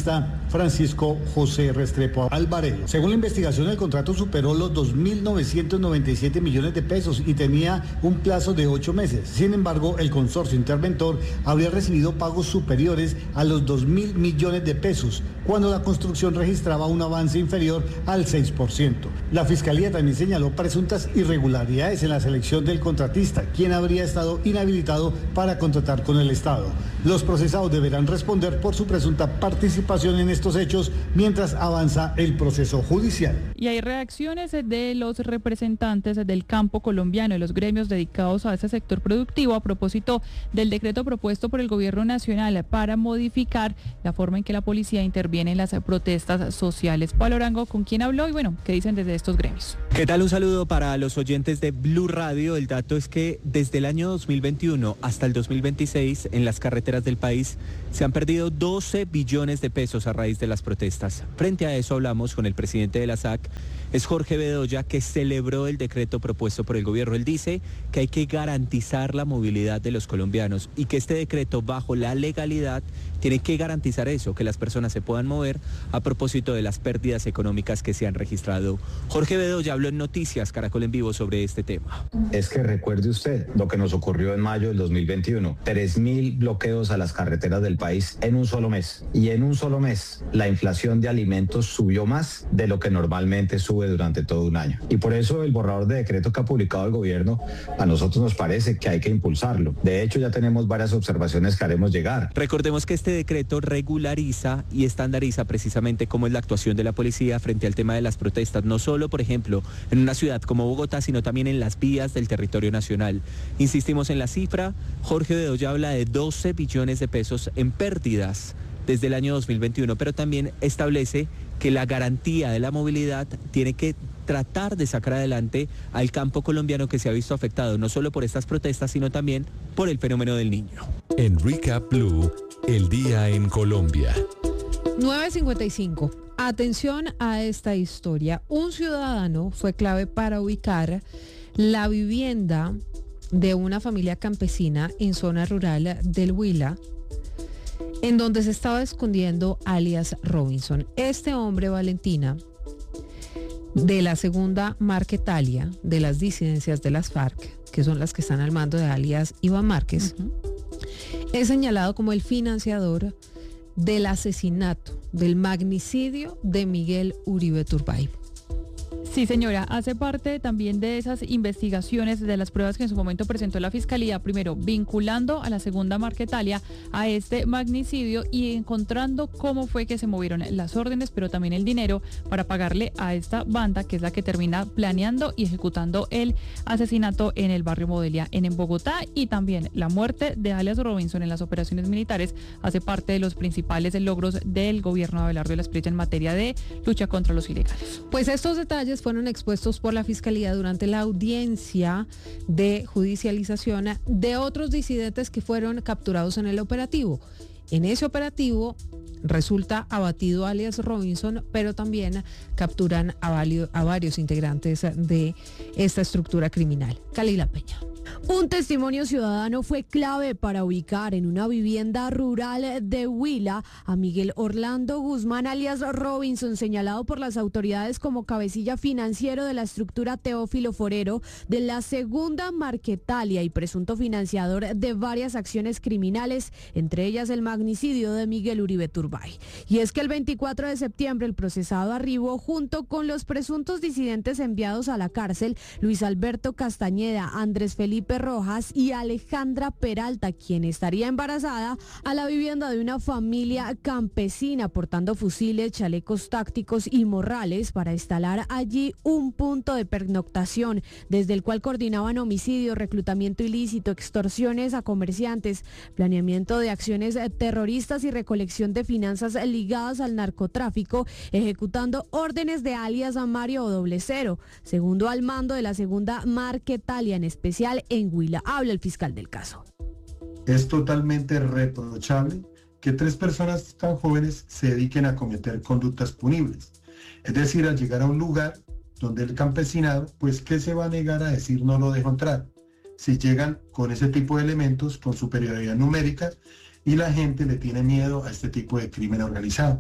Francisco José Restrepo Alvarado. Según la investigación, el contrato superó los dos mil novecientos noventa y siete millones de pesos y tenía un plazo de ocho meses. Sin embargo, el consorcio interventor habría recibido pagos superiores a los dos mil millones de pesos, cuando la construcción registraba un avance inferior al seis por ciento. La Fiscalía también señaló presuntas irregularidades en la selección del contratista, quien habría estado inhabilitado para contratar con el Estado. Los procesados deberán responder por su presunta participación en estos hechos mientras avanza el proceso judicial. Y hay reacciones de los representantes del campo colombiano y los gremios dedicados a ese sector productivo a propósito del decreto propuesto por el gobierno nacional para modificar la forma en que la policía interviene en las protestas sociales. Pablo Arango, ¿con quién habló? Y bueno, ¿qué dicen desde estos gremios? ¿Qué tal? Un saludo para los oyentes de Blue Radio. El dato es que desde el año dos mil veintiuno hasta el dos mil veintiséis en las carreteras del país se han perdido doce billones de pesos a raíz de las protestas. Frente a eso hablamos con el presidente de la S A C, es Jorge Bedoya, que celebró el decreto propuesto por el gobierno. Él dice que hay que garantizar la movilidad de los colombianos y que este decreto, bajo la legalidad, tiene que garantizar eso, que las personas se puedan mover a propósito de las pérdidas económicas que se han registrado. Jorge Bedoya habló en Noticias Caracol en Vivo sobre este tema. Es que recuerde usted lo que nos ocurrió en mayo del dos mil veintiuno, tres mil bloqueos a las carreteras del país en un solo mes. Y en un solo mes la inflación de alimentos subió más de lo que normalmente sube durante todo un año. Y por eso el borrador de decreto que ha publicado el gobierno, a nosotros nos parece que hay que impulsarlo. De hecho, ya tenemos varias observaciones que haremos llegar. Recordemos que este decreto regulariza y estandariza precisamente cómo es la actuación de la policía frente al tema de las protestas, no solo, por ejemplo, en una ciudad como Bogotá, sino también en las vías del territorio nacional. Insistimos en la cifra, Jorge Bedoya habla de doce billones de pesos en pérdidas desde el año dos mil veintiuno, pero también establece que la garantía de la movilidad tiene que tratar de sacar adelante al campo colombiano, que se ha visto afectado no solo por estas protestas, sino también por el fenómeno del niño. En Recap Blue, el día en Colombia. nueve cincuenta y cinco. Atención a esta historia. Un ciudadano fue clave para ubicar la vivienda de una familia campesina en zona rural del Huila, en donde se estaba escondiendo alias Robinson. Este hombre, Valentina, de la segunda Marquetalia, de las disidencias de las FARC, que son las que están al mando de alias Iván Márquez, uh-huh. es señalado como el financiador del asesinato, del magnicidio de Miguel Uribe Turbay. Sí, señora, hace parte también de esas investigaciones, de las pruebas que en su momento presentó la Fiscalía, primero vinculando a la segunda Marquetalia a este magnicidio y encontrando cómo fue que se movieron las órdenes, pero también el dinero para pagarle a esta banda, que es la que termina planeando y ejecutando el asesinato en el barrio Modelia en, en Bogotá, y también la muerte de alias Robinson en las operaciones militares hace parte de los principales logros del gobierno de Abelardo de la Espriella en materia de lucha contra los ilegales. Pues estos detalles fueron expuestos por la Fiscalía durante la audiencia de judicialización de otros disidentes que fueron capturados en el operativo. En ese operativo resulta abatido alias Robinson, pero también capturan a, valio, a varios integrantes de esta estructura criminal. Kalila Peña. Un testimonio ciudadano fue clave para ubicar en una vivienda rural de Huila a Miguel Orlando Guzmán, alias Robinson, señalado por las autoridades como cabecilla financiero de la estructura Teófilo Forero de la segunda Marquetalia y presunto financiador de varias acciones criminales, entre ellas el magnicidio de Miguel Uribe Turbay. Y es que el veinticuatro de septiembre el procesado arribó junto con los presuntos disidentes enviados a la cárcel, Luis Alberto Castañeda, Andrés Felipe Rojas y Alejandra Peralta, quien estaría embarazada, a la vivienda de una familia campesina portando fusiles, chalecos tácticos y morrales para instalar allí un punto de pernoctación desde el cual coordinaban homicidios, reclutamiento ilícito, extorsiones a comerciantes, planeamiento de acciones terroristas y recolección de finanzas ligadas al narcotráfico, ejecutando órdenes de alias a Mario Doble Cero, segundo al mando de la segunda Marquetalia, en especial en Huila. Habla el fiscal del caso. Es totalmente reprochable que tres personas tan jóvenes se dediquen a cometer conductas punibles. Es decir, al llegar a un lugar donde el campesinado, pues ¿qué se va a negar a decir no lo dejo entrar? Si llegan con ese tipo de elementos, con superioridad numérica, y la gente le tiene miedo a este tipo de crimen organizado.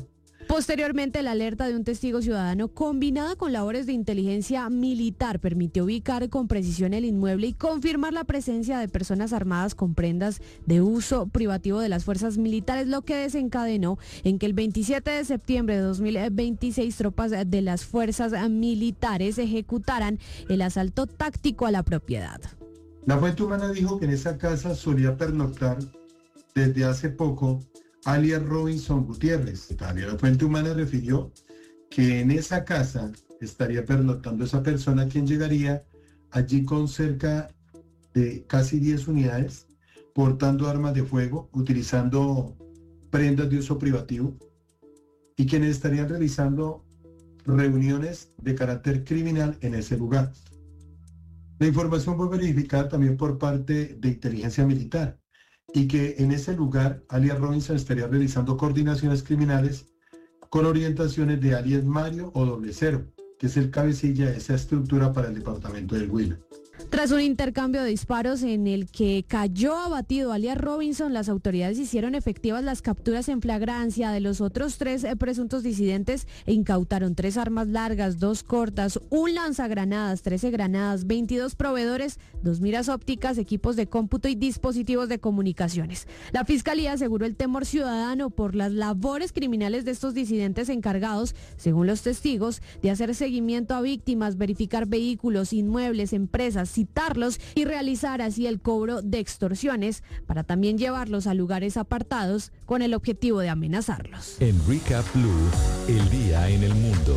Posteriormente, la alerta de un testigo ciudadano combinada con labores de inteligencia militar permitió ubicar con precisión el inmueble y confirmar la presencia de personas armadas con prendas de uso privativo de las fuerzas militares, lo que desencadenó en que el veintisiete de septiembre de dos mil veintiséis tropas de las fuerzas militares ejecutaran el asalto táctico a la propiedad. La fuente humana dijo que en esa casa solía pernoctar desde hace poco alias Robinson Gutiérrez. También la fuente humana refirió que en esa casa estaría pernoctando esa persona, quien llegaría allí con cerca de casi diez unidades, portando armas de fuego, utilizando prendas de uso privativo, y quienes estarían realizando reuniones de carácter criminal en ese lugar. La información fue verificada también por parte de inteligencia militar, y que en ese lugar alias Robinson estaría realizando coordinaciones criminales con orientaciones de alias Mario o Doble Cero, que es el cabecilla de esa estructura para el departamento del Huila. Tras un intercambio de disparos en el que cayó abatido alias Robinson, las autoridades hicieron efectivas las capturas en flagrancia de los otros tres eh, presuntos disidentes e incautaron tres armas largas, dos cortas, un lanzagranadas, trece granadas, veintidós proveedores, dos miras ópticas, equipos de cómputo y dispositivos de comunicaciones. La Fiscalía aseguró el temor ciudadano por las labores criminales de estos disidentes encargados, según los testigos, de hacer seguimiento a víctimas, verificar vehículos, inmuebles, empresas, citarlos y realizar así el cobro de extorsiones para también llevarlos a lugares apartados con el objetivo de amenazarlos. En Recap Blue, el día en el mundo.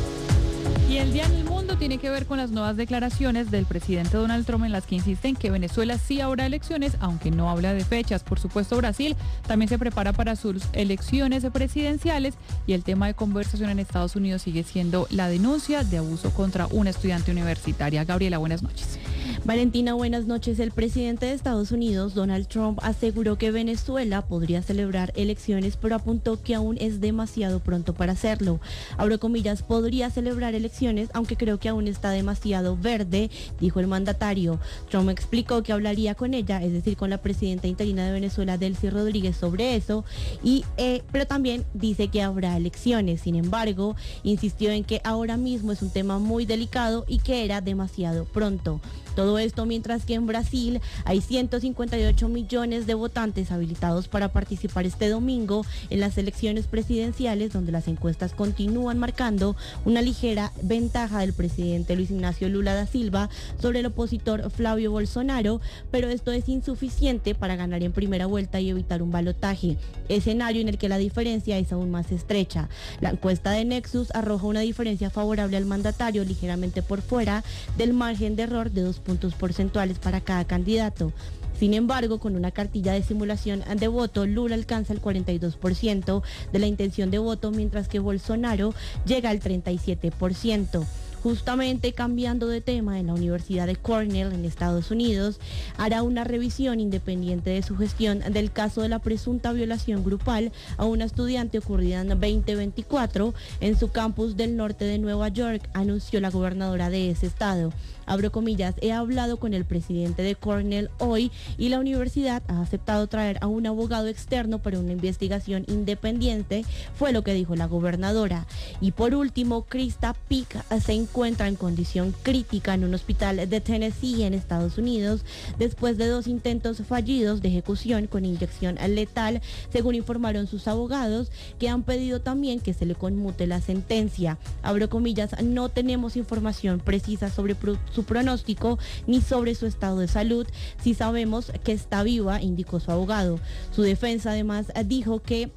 Y el día en el mundo tiene que ver con las nuevas declaraciones del presidente Donald Trump en las que insiste en que Venezuela sí habrá elecciones, aunque no habla de fechas. Por supuesto, Brasil también se prepara para sus elecciones presidenciales y el tema de conversación en Estados Unidos sigue siendo la denuncia de abuso contra una estudiante universitaria. Gabriela, buenas noches. Valentina, buenas noches. El presidente de Estados Unidos, Donald Trump, aseguró que Venezuela podría celebrar elecciones, pero apuntó que aún es demasiado pronto para hacerlo. Abro comillas, podría celebrar elecciones, aunque creo que aún está demasiado verde, dijo el mandatario. Trump explicó que hablaría con ella, es decir, con la presidenta interina de Venezuela, Delcy Rodríguez, sobre eso, y, eh, pero también dice que habrá elecciones. Sin embargo, insistió en que ahora mismo es un tema muy delicado y que era demasiado pronto. Todo esto mientras que en Brasil hay ciento cincuenta y ocho millones de votantes habilitados para participar este domingo en las elecciones presidenciales, donde las encuestas continúan marcando una ligera ventaja del presidente Luis Ignacio Lula da Silva sobre el opositor Flavio Bolsonaro, pero esto es insuficiente para ganar en primera vuelta y evitar un balotaje, escenario en el que la diferencia es aún más estrecha. La encuesta de Nexus arroja una diferencia favorable al mandatario ligeramente por fuera del margen de error de dos puntos porcentuales para cada candidato. Sin embargo, con una cartilla de simulación de voto, Lula alcanza el cuarenta y dos por ciento de la intención de voto, mientras que Bolsonaro llega al treinta y siete por ciento. Justamente cambiando de tema, en la Universidad de Cornell en Estados Unidos hará una revisión independiente de su gestión del caso de la presunta violación grupal a una estudiante ocurrida en veinte veinticuatro en su campus del norte de Nueva York, anunció la gobernadora de ese estado. Abro comillas, he hablado con el presidente de Cornell hoy y la universidad ha aceptado traer a un abogado externo para una investigación independiente, fue lo que dijo la gobernadora. Y por último, Krista Pick se encuentra en condición crítica en un hospital de Tennessee en Estados Unidos después de dos intentos fallidos de ejecución con inyección letal, según informaron sus abogados, que han pedido también que se le conmute la sentencia. Abro comillas, no tenemos información precisa sobre su pronóstico ni sobre su estado de salud. Sí sabemos que está viva, indicó su abogado. Su defensa además dijo que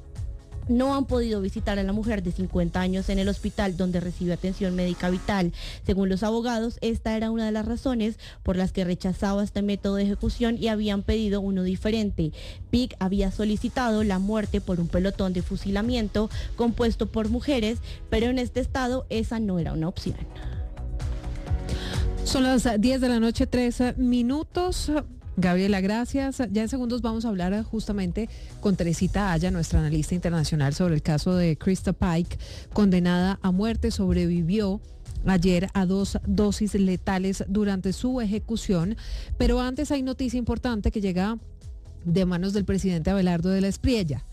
no han podido visitar a la mujer de cincuenta años en el hospital donde recibe atención médica vital. Según los abogados, esta era una de las razones por las que rechazaba este método de ejecución y habían pedido uno diferente. Pick había solicitado la muerte por un pelotón de fusilamiento compuesto por mujeres, pero en este estado esa no era una opción. Son las diez de la noche, trece minutos. Gabriela, gracias. Ya en segundos vamos a hablar justamente con Teresita Aya, nuestra analista internacional, sobre el caso de Krista Pike, condenada a muerte. Sobrevivió ayer a dos dosis letales durante su ejecución. Pero antes hay noticia importante que llega de manos del presidente Abelardo de la Espriella.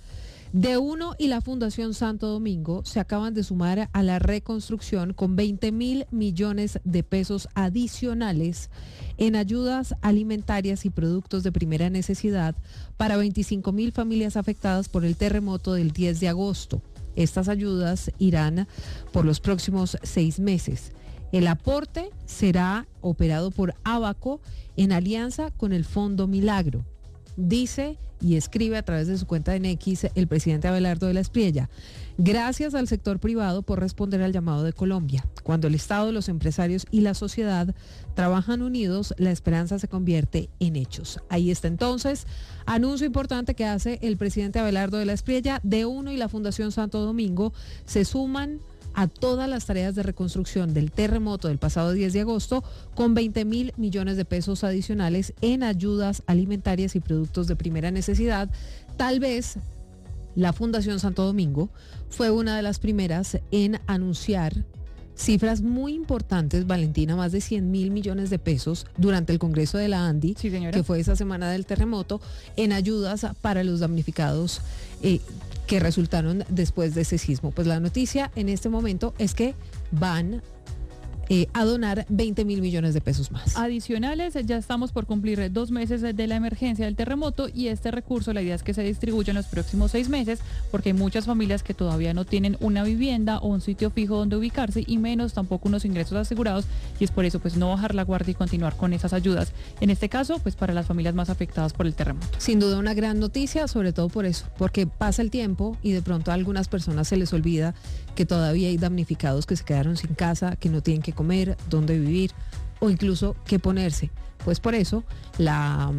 De Uno y la Fundación Santo Domingo se acaban de sumar a la reconstrucción con veinte mil millones de pesos adicionales en ayudas alimentarias y productos de primera necesidad para veinticinco mil familias afectadas por el terremoto del diez de agosto. Estas ayudas irán por los próximos seis meses. El aporte será operado por Abaco en alianza con el Fondo Milagro. Dice y escribe a través de su cuenta en X el presidente Abelardo de la Espriella: gracias al sector privado por responder al llamado de Colombia. Cuando el Estado, los empresarios y la sociedad trabajan unidos, la esperanza se convierte en hechos. Ahí está entonces, anuncio importante que hace el presidente Abelardo de la Espriella. De Uno y la Fundación Santo Domingo se suman a todas las tareas de reconstrucción del terremoto del pasado diez de agosto con veinte mil millones de pesos adicionales en ayudas alimentarias y productos de primera necesidad. Tal vez la Fundación Santo Domingo fue una de las primeras en anunciar cifras muy importantes, Valentina, más de cien mil millones de pesos durante el Congreso de la ANDI, sí, señora, que fue esa semana del terremoto, en ayudas para los damnificados eh, que resultaron después de ese sismo. Pues la noticia en este momento es que van eh, a donar veinte mil millones de pesos más. Adicionales, ya estamos por cumplir dos meses de la emergencia del terremoto y este recurso, la idea es que se distribuya en los próximos seis meses porque hay muchas familias que todavía no tienen una vivienda o un sitio fijo donde ubicarse y menos tampoco unos ingresos asegurados, y es por eso pues no bajar la guardia y continuar con esas ayudas. En este caso, pues para las familias más afectadas por el terremoto. Sin duda una gran noticia, sobre todo por eso, porque pasa el tiempo y de pronto a algunas personas se les olvida que todavía hay damnificados que se quedaron sin casa, que no tienen que comer, dónde vivir o incluso qué ponerse. Pues por eso la,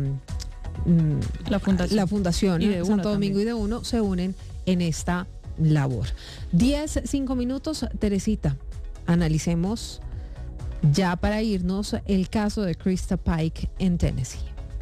mm, la Fundación, la fundación Santo Domingo y De Uno se unen en esta labor. diez, cinco minutos, Teresita. Analicemos ya para irnos el caso de Krista Pike en Tennessee.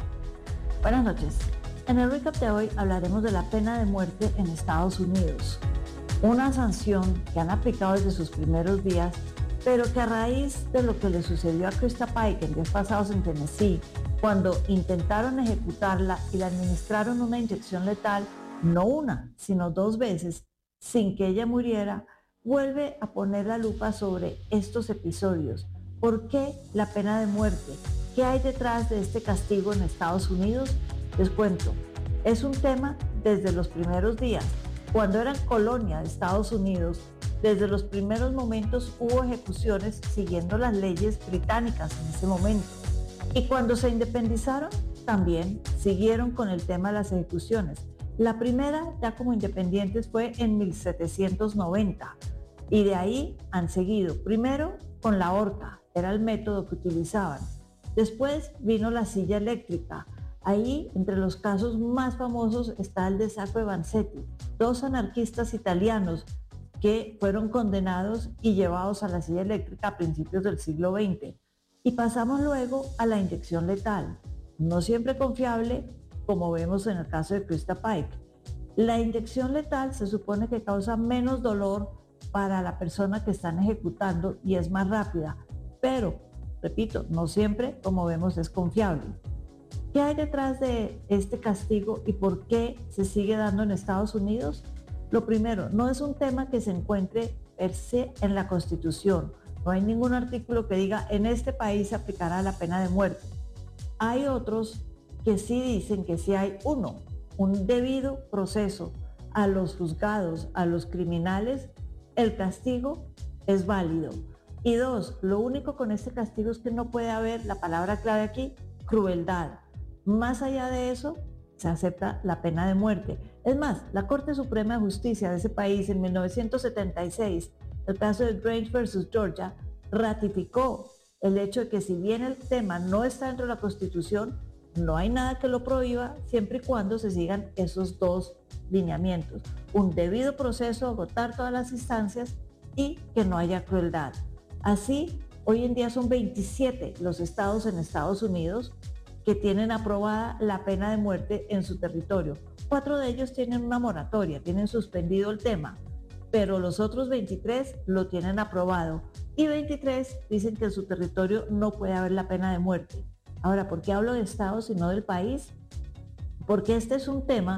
Buenas noches. En el recap de hoy hablaremos de la pena de muerte en Estados Unidos. Una sanción que han aplicado desde sus primeros días, pero que a raíz de lo que le sucedió a Krista Pike en días pasados en Tennessee, cuando intentaron ejecutarla y le administraron una inyección letal, no una, sino dos veces, sin que ella muriera, vuelve a poner la lupa sobre estos episodios. ¿Por qué la pena de muerte? ¿Qué hay detrás de este castigo en Estados Unidos? Les cuento, es un tema desde los primeros días. Cuando eran colonia de Estados Unidos, desde los primeros momentos hubo ejecuciones siguiendo las leyes británicas en ese momento. Y cuando se independizaron, también siguieron con el tema de las ejecuciones. La primera, ya como independientes, fue en mil setecientos noventa. Y de ahí han seguido. Primero con la horca, era el método que utilizaban. Después vino la silla eléctrica. Ahí, entre los casos más famosos, está el de Sacco e Vanzetti, dos anarquistas italianos que fueron condenados y llevados a la silla eléctrica a principios del siglo veinte. Y pasamos luego a la inyección letal, no siempre confiable, como vemos en el caso de Krista Pike. La inyección letal se supone que causa menos dolor para la persona que están ejecutando y es más rápida, pero, repito, no siempre, como vemos, es confiable. ¿Qué hay detrás de este castigo y por qué se sigue dando en Estados Unidos? Lo primero, no es un tema que se encuentre per se en la Constitución. No hay ningún artículo que diga en este país se aplicará la pena de muerte. Hay otros que sí dicen que si hay, uno, un debido proceso a los juzgados, a los criminales, el castigo es válido. Y dos, lo único con este castigo es que no puede haber, la palabra clave aquí, crueldad. Más allá de eso, se acepta la pena de muerte. Es más, la Corte Suprema de Justicia de ese país en mil novecientos setenta y seis, el caso de Grange versus Georgia, ratificó el hecho de que si bien el tema no está dentro de la Constitución, no hay nada que lo prohíba siempre y cuando se sigan esos dos lineamientos. Un debido proceso, agotar todas las instancias y que no haya crueldad. Así, hoy en día son veintisiete los estados en Estados Unidos que tienen aprobada la pena de muerte en su territorio. Cuatro de ellos tienen una moratoria, tienen suspendido el tema, pero los otros veintitrés lo tienen aprobado y veintitrés dicen que en su territorio no puede haber la pena de muerte. Ahora, ¿por qué hablo de estados y no del país? Porque este es un tema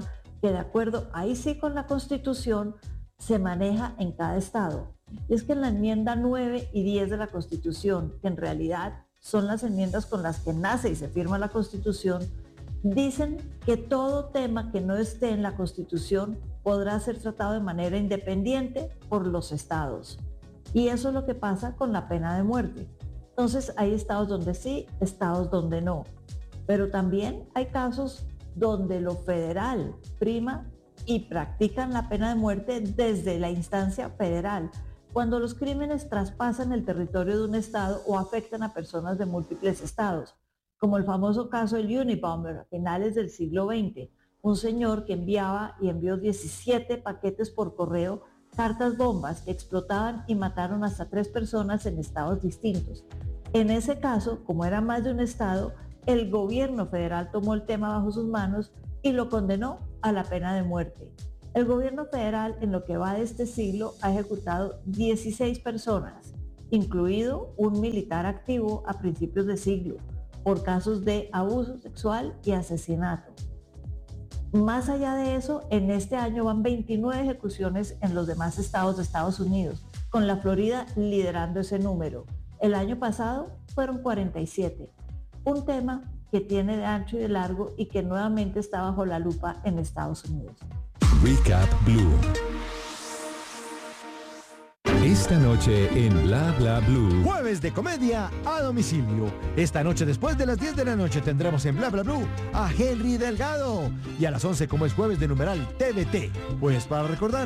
que de acuerdo ahí sí con la Constitución se maneja en cada estado. Y es que en la enmienda nueve y diez de la Constitución, que en realidad son las enmiendas con las que nace y se firma la Constitución, dicen que todo tema que no esté en la Constitución podrá ser tratado de manera independiente por los estados. Y eso es lo que pasa con la pena de muerte. Entonces hay estados donde sí, estados donde no. Pero también hay casos donde lo federal prima y practican la pena de muerte desde la instancia federal, cuando los crímenes traspasan el territorio de un estado o afectan a personas de múltiples estados, como el famoso caso del Unabomber a finales del siglo veinte, un señor que enviaba y envió diecisiete paquetes por correo, cartas bombas que explotaban y mataron hasta tres personas en estados distintos. En ese caso, como era más de un estado, el gobierno federal tomó el tema bajo sus manos y lo condenó a la pena de muerte. El gobierno federal, en lo que va de este siglo, ha ejecutado dieciséis personas, incluido un militar activo a principios de siglo, por casos de abuso sexual y asesinato. Más allá de eso, en este año van veintinueve ejecuciones en los demás estados de Estados Unidos, con la Florida liderando ese número. El año pasado fueron cuarenta y siete. Un tema que tiene de ancho y de largo y que nuevamente está bajo la lupa en Estados Unidos. Recap Blue. Esta noche en Bla Bla Blue. Jueves de comedia a domicilio. Esta noche después de las diez de la noche tendremos en Bla Bla Blue a Henry Delgado. Y a las once, como es jueves de numeral T V T. Pues para recordar